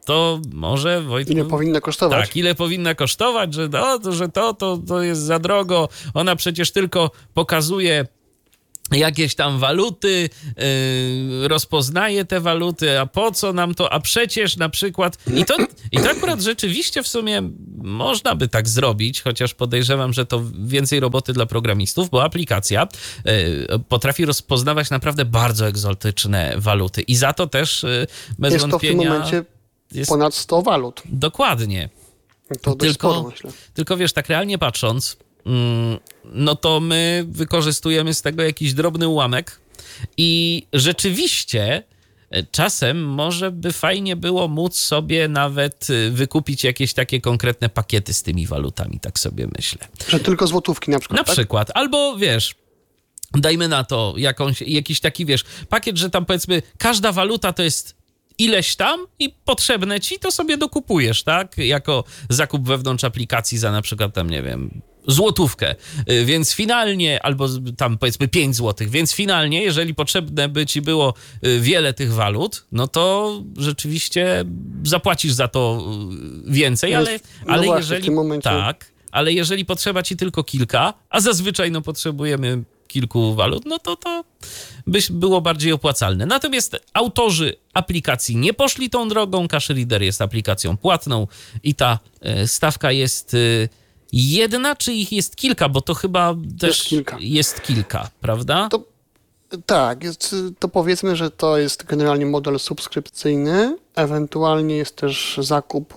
to może Wojtku... Ile powinna kosztować? Tak, ile powinna kosztować, że, no, to, że to, to, to jest za drogo. Ona przecież tylko pokazuje jakieś tam waluty, yy, rozpoznaje te waluty, a po co nam to, a przecież na przykład... I to, I to akurat rzeczywiście w sumie można by tak zrobić, chociaż podejrzewam, że to więcej roboty dla programistów, bo aplikacja yy, potrafi rozpoznawać naprawdę bardzo egzotyczne waluty i za to też yy, bez jest wątpienia... to w tym momencie jest... ponad sto walut. Dokładnie. To dość tylko, sporo, myślę. Tylko wiesz, tak realnie patrząc, no to my wykorzystujemy z tego jakiś drobny ułamek i rzeczywiście czasem może by fajnie było móc sobie nawet wykupić jakieś takie konkretne pakiety z tymi walutami, tak sobie myślę. Że tylko złotówki na przykład, Na tak? przykład, albo wiesz... Dajmy na to jakąś, jakiś taki, wiesz, pakiet, że tam powiedzmy każda waluta to jest ileś tam i potrzebne ci, to sobie dokupujesz, tak? Jako zakup wewnątrz aplikacji za na przykład tam, nie wiem, złotówkę. Więc finalnie, albo tam powiedzmy pięć złotych, więc finalnie, jeżeli potrzebne by ci było wiele tych walut, no to rzeczywiście zapłacisz za to więcej, ale, no ale właśnie, jeżeli... w tym momencie... Tak, ale jeżeli potrzeba ci tylko kilka, a zazwyczaj no potrzebujemy kilku walut, no to to by było bardziej opłacalne. Natomiast autorzy aplikacji nie poszli tą drogą. Cash Reader jest aplikacją płatną i ta stawka jest jedna, czy ich jest kilka, bo to chyba też jest kilka, jest kilka, prawda? To, tak, jest, to powiedzmy, że to jest generalnie model subskrypcyjny, ewentualnie jest też zakup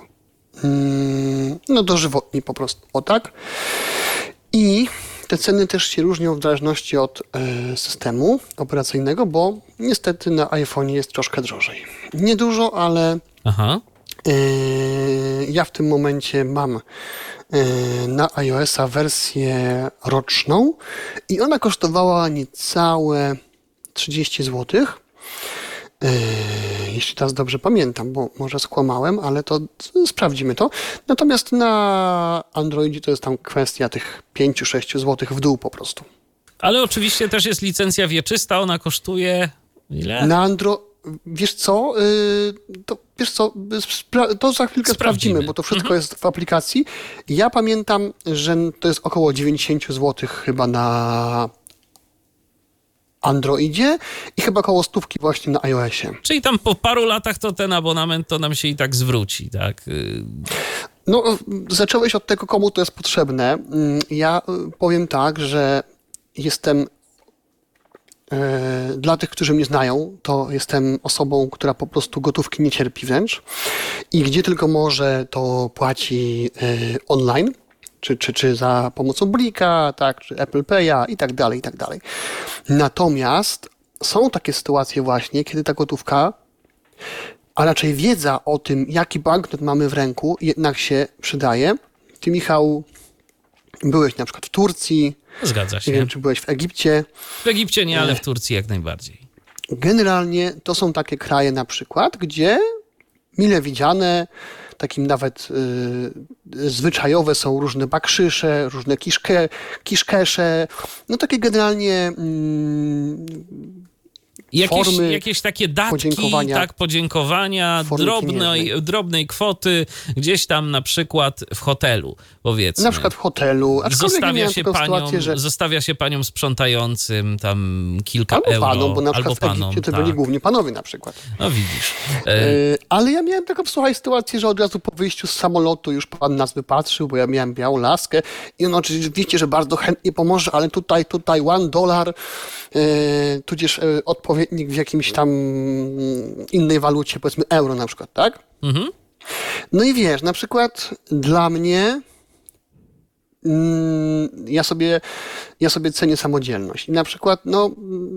mm, no dożywotni po prostu, o tak. I te ceny też się różnią w zależności od e, systemu operacyjnego, bo niestety na iPhone'ie jest troszkę drożej. Niedużo, ale Aha. e, ja w tym momencie mam e, na iOS-a wersję roczną i ona kosztowała niecałe trzydzieści złotych. E, jeśli teraz dobrze pamiętam, bo może skłamałem, ale to sprawdzimy to. Natomiast na Androidzie to jest tam kwestia tych pięć sześć złotych w dół po prostu. Ale oczywiście też jest licencja wieczysta, ona kosztuje ile? Na Andro... Wiesz co? Yy, to, wiesz co? Spra- to za chwilkę sprawdzimy, sprawdzimy bo to wszystko mhm. jest w aplikacji. Ja pamiętam, że to jest około dziewięćdziesiąt złotych chyba na Androidzie i chyba koło stówki właśnie na iOSie. Czyli tam po paru latach to ten abonament to nam się i tak zwróci, tak? No, zacząłeś od tego, komu to jest potrzebne. Ja powiem tak, że jestem e, dla tych, którzy mnie znają, to jestem osobą, która po prostu gotówki nie cierpi wręcz i gdzie tylko może, to płaci e, online. Czy, czy, czy za pomocą Blika, tak, czy Apple Pay'a i tak dalej, i tak dalej. Natomiast są takie sytuacje właśnie, kiedy ta gotówka, a raczej wiedza o tym, jaki banknot mamy w ręku, jednak się przydaje. Ty, Michał, byłeś na przykład w Turcji. Zgadza się. Nie wiem, czy byłeś w Egipcie. W Egipcie nie, ale w Turcji jak najbardziej. Generalnie to są takie kraje na przykład, gdzie mile widziane, takim nawet y, zwyczajowe są różne bakszysze, różne kiszke, kiszkesze, no takie generalnie y, Jakieś, formy jakieś takie datki, podziękowania, tak, podziękowania drobnej, drobnej kwoty gdzieś tam na przykład w hotelu, powiedzmy. Na przykład w hotelu. Zostawia się, panią, że... zostawia się paniom sprzątającym tam kilka albo euro. Panom, bo na albo przykład panom, w Egipcie to tak. byli głównie panowie na przykład. No widzisz. Yy, ale ja miałem taką, słuchaj, sytuację, że od razu po wyjściu z samolotu już pan nas wypatrzył, bo ja miałem białą laskę i on oczywiście, że bardzo chętnie pomoże, ale tutaj, tutaj one dolar, yy, tudzież yy, odpowiednik w jakimś tam innej walucie, powiedzmy euro na przykład, tak? Mhm. No i wiesz, na przykład dla mnie mm, ja sobie ja sobie cenię samodzielność. I na przykład, no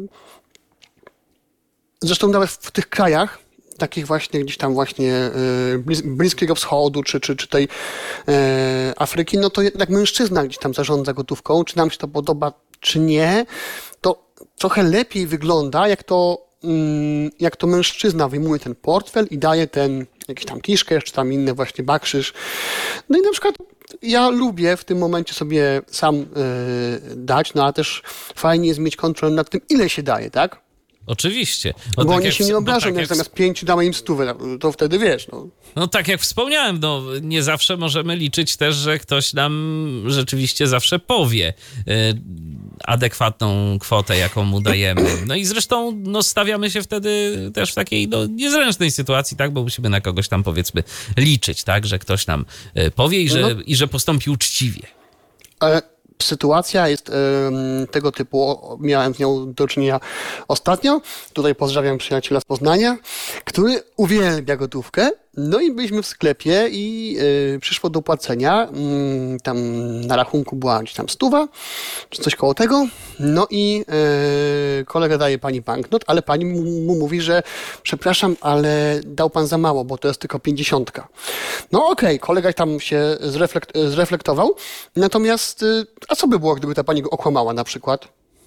zresztą nawet w tych krajach, takich właśnie gdzieś tam właśnie Blis- Bliskiego Wschodu, czy, czy, czy tej e, Afryki, no to jednak mężczyzna gdzieś tam zarządza gotówką, czy nam się to podoba, czy nie, to trochę lepiej wygląda, jak to jak to mężczyzna wyjmuje ten portfel i daje ten jakiś tam kiszkę, czy tam inny właśnie bakszysz. No i na przykład ja lubię w tym momencie sobie sam yy, dać, no ale też fajnie jest mieć kontrolę nad tym, ile się daje, tak? Oczywiście. No, Bo tak oni jak się w- nie bo obrażą, tak jak jak w- zamiast pięciu damy im stówę, to wtedy wiesz, no. No tak jak wspomniałem, no nie zawsze możemy liczyć też, że ktoś nam rzeczywiście zawsze powie y, adekwatną kwotę, jaką mu dajemy. No i zresztą no, stawiamy się wtedy też w takiej no, niezręcznej sytuacji, tak, bo musimy na kogoś tam powiedzmy liczyć, tak, że ktoś nam y, powie i że, No. i że postąpi uczciwie. E, Sytuacja jest em, tego typu, o- miałem z nią do czynienia ostatnio. Tutaj pozdrawiam przyjaciela z Poznania, który uwielbia gotówkę. No i byliśmy w sklepie i e, przyszło do płacenia. Mm, tam na rachunku była gdzieś tam stuwa, czy coś koło tego. No i e, kolega daje pani banknot, ale pani mu, mu mówi, że przepraszam, ale dał pan za mało, bo to jest tylko pięćdziesiątka. No okej, kolega tam się zreflekt, zreflektował. Natomiast, y, a co by było, gdyby ta pani go okłamała na przykład?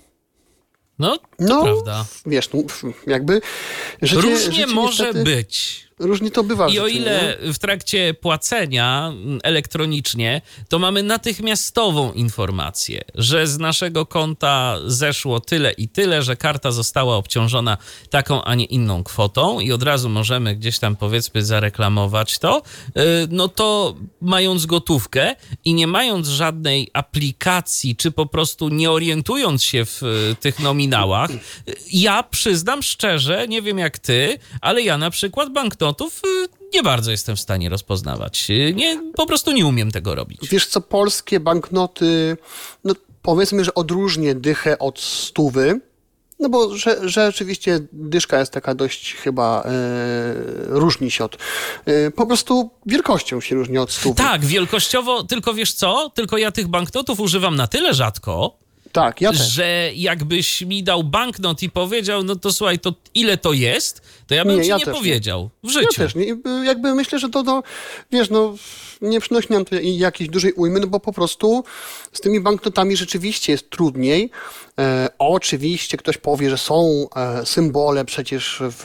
No, to No, prawda. wiesz, no, jakby życie, Różnie życie może niestety, być. Różnie to bywa. w I o życiu, ile nie? w trakcie płacenia mm, elektronicznie, to mamy natychmiastową informację, że z naszego konta zeszło tyle i tyle, że karta została obciążona taką, a nie inną kwotą i od razu możemy gdzieś tam powiedzmy zareklamować to, yy, no to mając gotówkę i nie mając żadnej aplikacji, czy po prostu nie orientując się w y, tych nominałach, y, ja przyznam szczerze, nie wiem jak ty, ale ja na przykład banknotów y, nie bardzo jestem w stanie rozpoznawać. Y, Nie, po prostu nie umiem tego robić. Wiesz co, polskie banknoty, no powiedzmy, że odróżnię dychę od stówy, no bo że, rzeczywiście dyszka jest taka dość chyba, e, różni się od, e, po prostu wielkością się różni od stówy. Tak, wielkościowo, tylko wiesz co? Tylko ja tych banknotów używam na tyle rzadko, Tak, ja też. że jakbyś mi dał banknot i powiedział, no to słuchaj, to ile to jest, to ja bym Nie, ci ja nie też nie. powiedział w Ja życiu. też, nie, jakby myślę, że to, to wiesz, no nie przynosi nam to jakiejś dużej ujmy, no bo po prostu z tymi banknotami rzeczywiście jest trudniej. E, oczywiście ktoś powie, że są e, symbole przecież w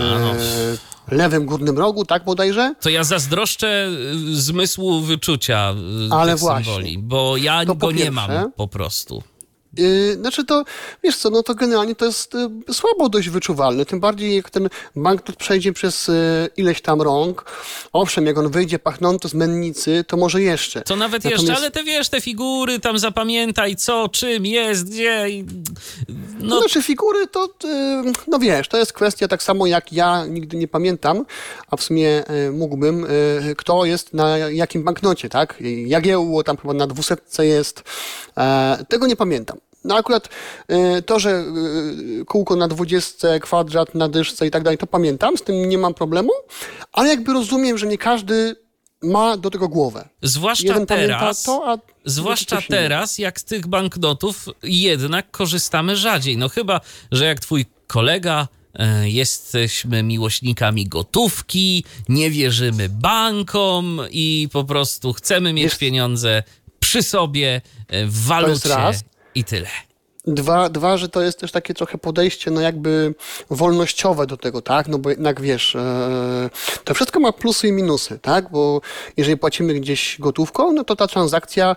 e, lewym górnym rogu, tak bodajże? To ja zazdroszczę y, zmysłu wyczucia y, Ale tych właśnie. symboli, bo ja To go po nie pierwsze. mam po prostu. Yy, znaczy to, wiesz co, no to generalnie to jest y, słabo dość wyczuwalne, tym bardziej jak ten banknot przejdzie przez y, ileś tam rąk. Owszem, jak on wyjdzie pachnący z mennicy, to może jeszcze. To nawet Natomiast- jeszcze, ale te wiesz, te figury tam zapamiętaj, co, czym jest, gdzie. I... No, No znaczy figury to, y, no wiesz, to jest kwestia tak samo jak ja nigdy nie pamiętam, a w sumie y, mógłbym, y, kto jest na jakim banknocie, tak? Jagiełło tam chyba na dwusetce jest, e, tego nie pamiętam. No akurat y, to, że y, kółko na dwudziestce, kwadrat na dyszce i tak dalej, to pamiętam, z tym nie mam problemu, ale jakby rozumiem, że nie każdy ma do tego głowę. zwłaszcza Jeden teraz. pamięta to, a Zwłaszcza coś innego. teraz, jak z tych banknotów jednak korzystamy rzadziej. No chyba, że jak twój kolega, e, jesteśmy miłośnikami gotówki, nie wierzymy bankom i po prostu chcemy mieć Jest- pieniądze przy sobie, e, w jest walucie raz. i tyle. Dwa, dwa, że to jest też takie trochę podejście, no jakby wolnościowe do tego, tak? No bo jednak wiesz, e, to wszystko ma plusy i minusy, tak? Bo jeżeli płacimy gdzieś gotówką, no to ta transakcja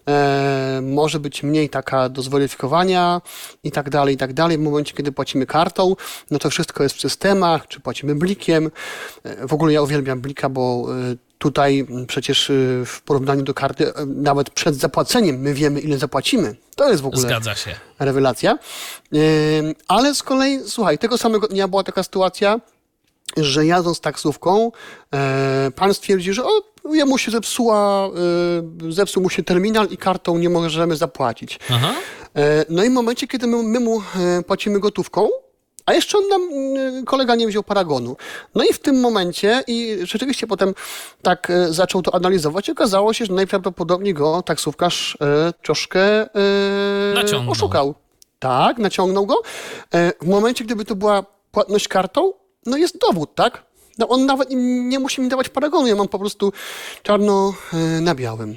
e, może być mniej taka do zweryfikowania i tak dalej, i tak dalej. W momencie, kiedy płacimy kartą, no to wszystko jest w systemach, czy płacimy blikiem. E, w ogóle ja uwielbiam blika, bo e, tutaj przecież y, w porównaniu do karty, y, nawet przed zapłaceniem my wiemy, ile zapłacimy. To jest w ogóle Zgadza się. rewelacja. Ym, Ale z kolei, słuchaj, tego samego dnia była taka sytuacja, że jadąc taksówką, e, pan stwierdził, że o, jemu się zepsuła, e, zepsuł mu się terminal i kartą nie możemy zapłacić. Aha. E, No i w momencie, kiedy my, my mu e, płacimy gotówką, a jeszcze on nam, y, kolega nie wziął paragonu. No i w tym momencie, i rzeczywiście potem tak e, zaczął to analizować, okazało się, że najprawdopodobniej go taksówkarz e, troszkę e, Naciągnął. oszukał. Tak, naciągnął go. E, w momencie, gdyby to była płatność kartą, no jest dowód, tak? No on nawet nie musi mi dawać paragonu, ja mam po prostu czarno e, na białym.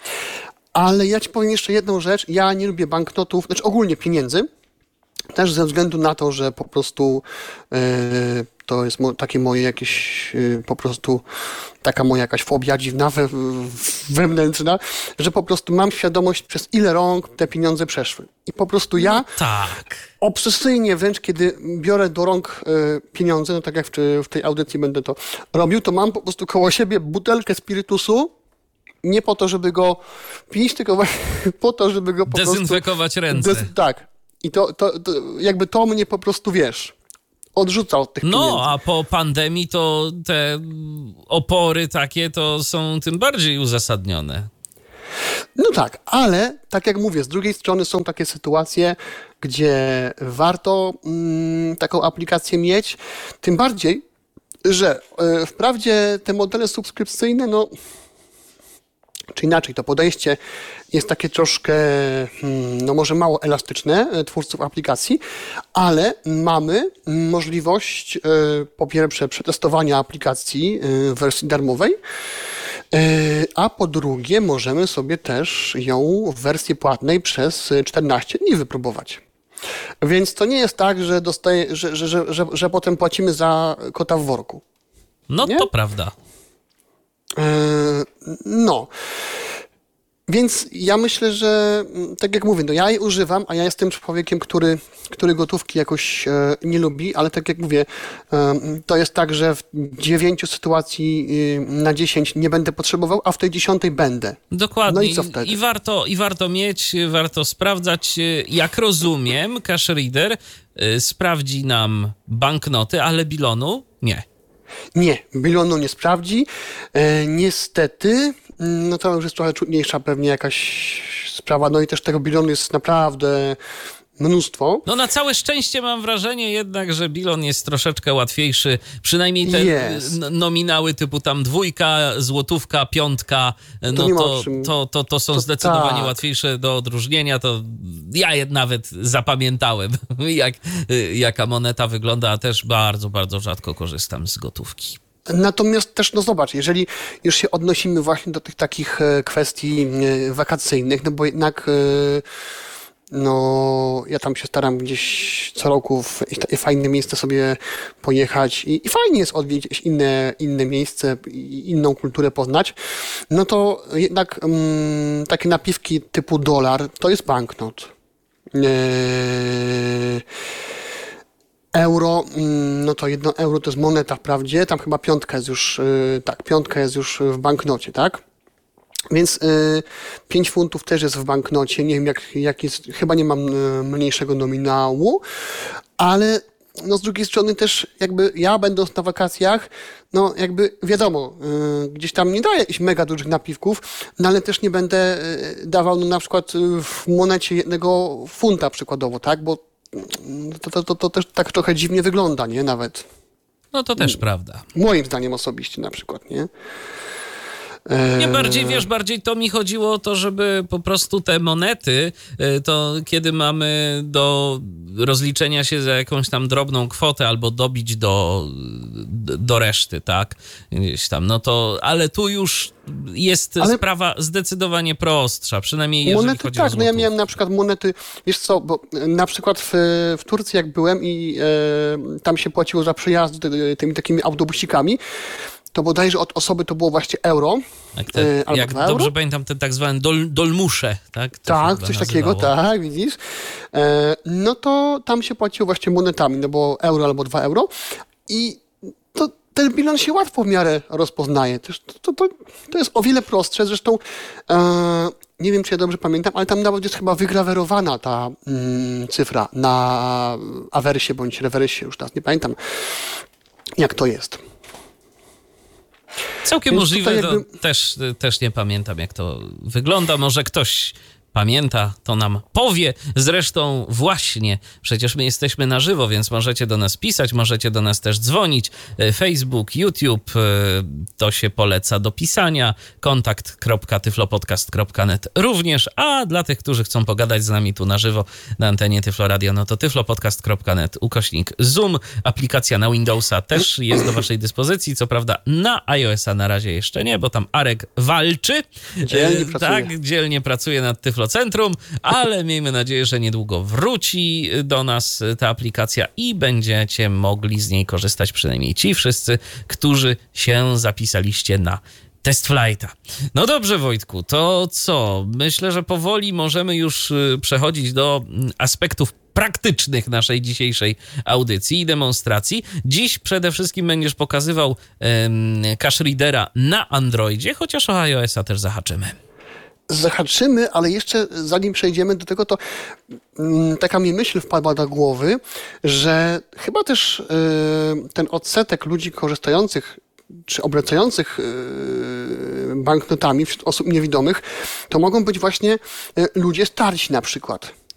Ale ja ci powiem jeszcze jedną rzecz, ja nie lubię banknotów, znaczy ogólnie pieniędzy, też ze względu na to, że po prostu e, to jest mo- takie moje jakieś y, po prostu taka moja jakaś fobia dziwna we, wewnętrzna, że po prostu mam świadomość, przez ile rąk te pieniądze przeszły. I po prostu ja Tak. obsesyjnie wręcz, kiedy biorę do rąk y, pieniądze, no tak jak w, w tej audycji będę to robił, to mam po prostu koło siebie butelkę spirytusu, nie po to, żeby go pić, tylko właśnie po to, żeby go po Dezynfekować prostu... ręce. Des, tak. I to, to, to jakby to mnie po prostu, wiesz, odrzuca od tych pieniędzy. No, a po pandemii to te opory takie to są tym bardziej uzasadnione. No tak, ale tak jak mówię, z drugiej strony są takie sytuacje, gdzie warto mm, taką aplikację mieć, tym bardziej, że y, wprawdzie te modele subskrypcyjne, no czy inaczej, to podejście jest takie troszkę, no może mało elastyczne twórców aplikacji, ale mamy możliwość po pierwsze przetestowania aplikacji w wersji darmowej, a po drugie możemy sobie też ją w wersji płatnej przez czternaście dni wypróbować. Więc to nie jest tak, że, dostaje, że, że, że, że, że potem płacimy za kota w worku. No Nie? to prawda. No, więc ja myślę, że tak jak mówię, no ja jej używam, a ja jestem człowiekiem, który, który gotówki jakoś e, nie lubi, ale tak jak mówię, e, to jest tak, że w dziewięciu sytuacji e, na dziesięć nie będę potrzebował, a w tej dziesiątej będę. Dokładnie. No i co wtedy? I warto, i warto mieć, warto sprawdzać. Jak rozumiem, Cash Reader y, sprawdzi nam banknoty, ale bilonu nie. Nie, bilonu nie sprawdzi. E, niestety, no to już jest trochę trudniejsza pewnie jakaś sprawa, no i też tego bilonu jest naprawdę mnóstwo. No na całe szczęście mam wrażenie jednak, że bilon jest troszeczkę łatwiejszy. Przynajmniej te Jest. n- nominały typu tam dwójka, złotówka, piątka, no nie ma to, o czym. to, to, to są To zdecydowanie tak. łatwiejsze do odróżnienia. To ja je nawet zapamiętałem, jak, jaka moneta wygląda, a też bardzo, bardzo rzadko korzystam z gotówki. Natomiast też, no zobacz, jeżeli już się odnosimy właśnie do tych takich e, kwestii e, wakacyjnych, no bo jednak e, no ja tam się staram gdzieś co roku w w fajne miejsce sobie pojechać i, i fajnie jest odwiedzić inne, inne miejsce i inną kulturę poznać, no to jednak mm, takie napiwki typu dolar to jest banknot. Eee, Euro, no to jedno euro to jest moneta wprawdzie, tam chyba piątka jest już, yy, tak, piątka jest już w banknocie, tak? Więc yy, pięć funtów też jest w banknocie, nie wiem jak, jak jest, chyba nie mam yy, mniejszego nominału, ale no z drugiej strony też jakby ja będąc na wakacjach, no jakby wiadomo, yy, gdzieś tam nie daję jakichś mega dużych napiwków, no ale też nie będę yy, dawał no na przykład yy, w monecie jednego funta przykładowo, tak? Bo To, to, to, to też tak trochę dziwnie wygląda, nie? Nawet. No to też prawda. Moim zdaniem osobiście na przykład, nie? Nie, bardziej, wiesz, bardziej to mi chodziło o to, żeby po prostu te monety, to kiedy mamy do rozliczenia się za jakąś tam drobną kwotę albo dobić do, do reszty, tak? Gdzieś tam, no to, ale tu już jest Ale sprawa zdecydowanie prostsza, przynajmniej jeżeli monety, chodzi o tak, no ja złotówkę. miałem na przykład monety, wiesz co, bo na przykład w, w Turcji jak byłem i e, tam się płaciło za przejazd e, tymi takimi autobusikami, to bodajże od osoby to było właśnie euro. Jak, te, e, albo jak dwa dobrze euro. pamiętam, te tak zwane dol, dolmusze, tak? To Tak, się coś chyba takiego, nazywało. tak, widzisz. E, no to tam się płaciło właśnie monetami, no bo euro albo dwa euro i to ten bilans się łatwo w miarę rozpoznaje. To, to, to, to jest o wiele prostsze, zresztą e, nie wiem, czy ja dobrze pamiętam, ale tam nawet jest chyba wygrawerowana ta mm, cyfra na awersie bądź rewersie, już teraz nie pamiętam, jak to jest. Całkiem Więc możliwe, tutaj to jakby- też, też nie pamiętam, jak to wygląda. Może ktoś pamięta, to nam powie. Zresztą właśnie, przecież my jesteśmy na żywo, więc możecie do nas pisać, możecie do nas też dzwonić. Facebook, YouTube, to się poleca do pisania. kontakt kropka tyflopodcast kropka net również, a dla tych, którzy chcą pogadać z nami tu na żywo na antenie Tyflo Radio, no to tyflopodcast kropka net ukośnik Zoom. Aplikacja na Windowsa też jest do waszej dyspozycji. Co prawda na iOS-a na razie jeszcze nie, bo tam Arek walczy. Dzielnie E, pracuje. Tak, dzielnie pracuje nad Tyflo Tyflocentrum, ale miejmy nadzieję, że niedługo wróci do nas ta aplikacja i będziecie mogli z niej korzystać, przynajmniej ci wszyscy, którzy się zapisaliście na Test Flighta. No dobrze, Wojtku, to co? Myślę, że powoli możemy już przechodzić do aspektów praktycznych naszej dzisiejszej audycji i demonstracji. Dziś przede wszystkim będziesz pokazywał um, cache readera na Androidzie, chociaż o iOS-a też zahaczymy. Zahaczymy, ale jeszcze zanim przejdziemy do tego, to mm, taka mi myśl wpadła do głowy, że chyba też y, ten odsetek ludzi korzystających czy obracających y, banknotami wśród osób niewidomych, to mogą być właśnie y, ludzie starsi na przykład.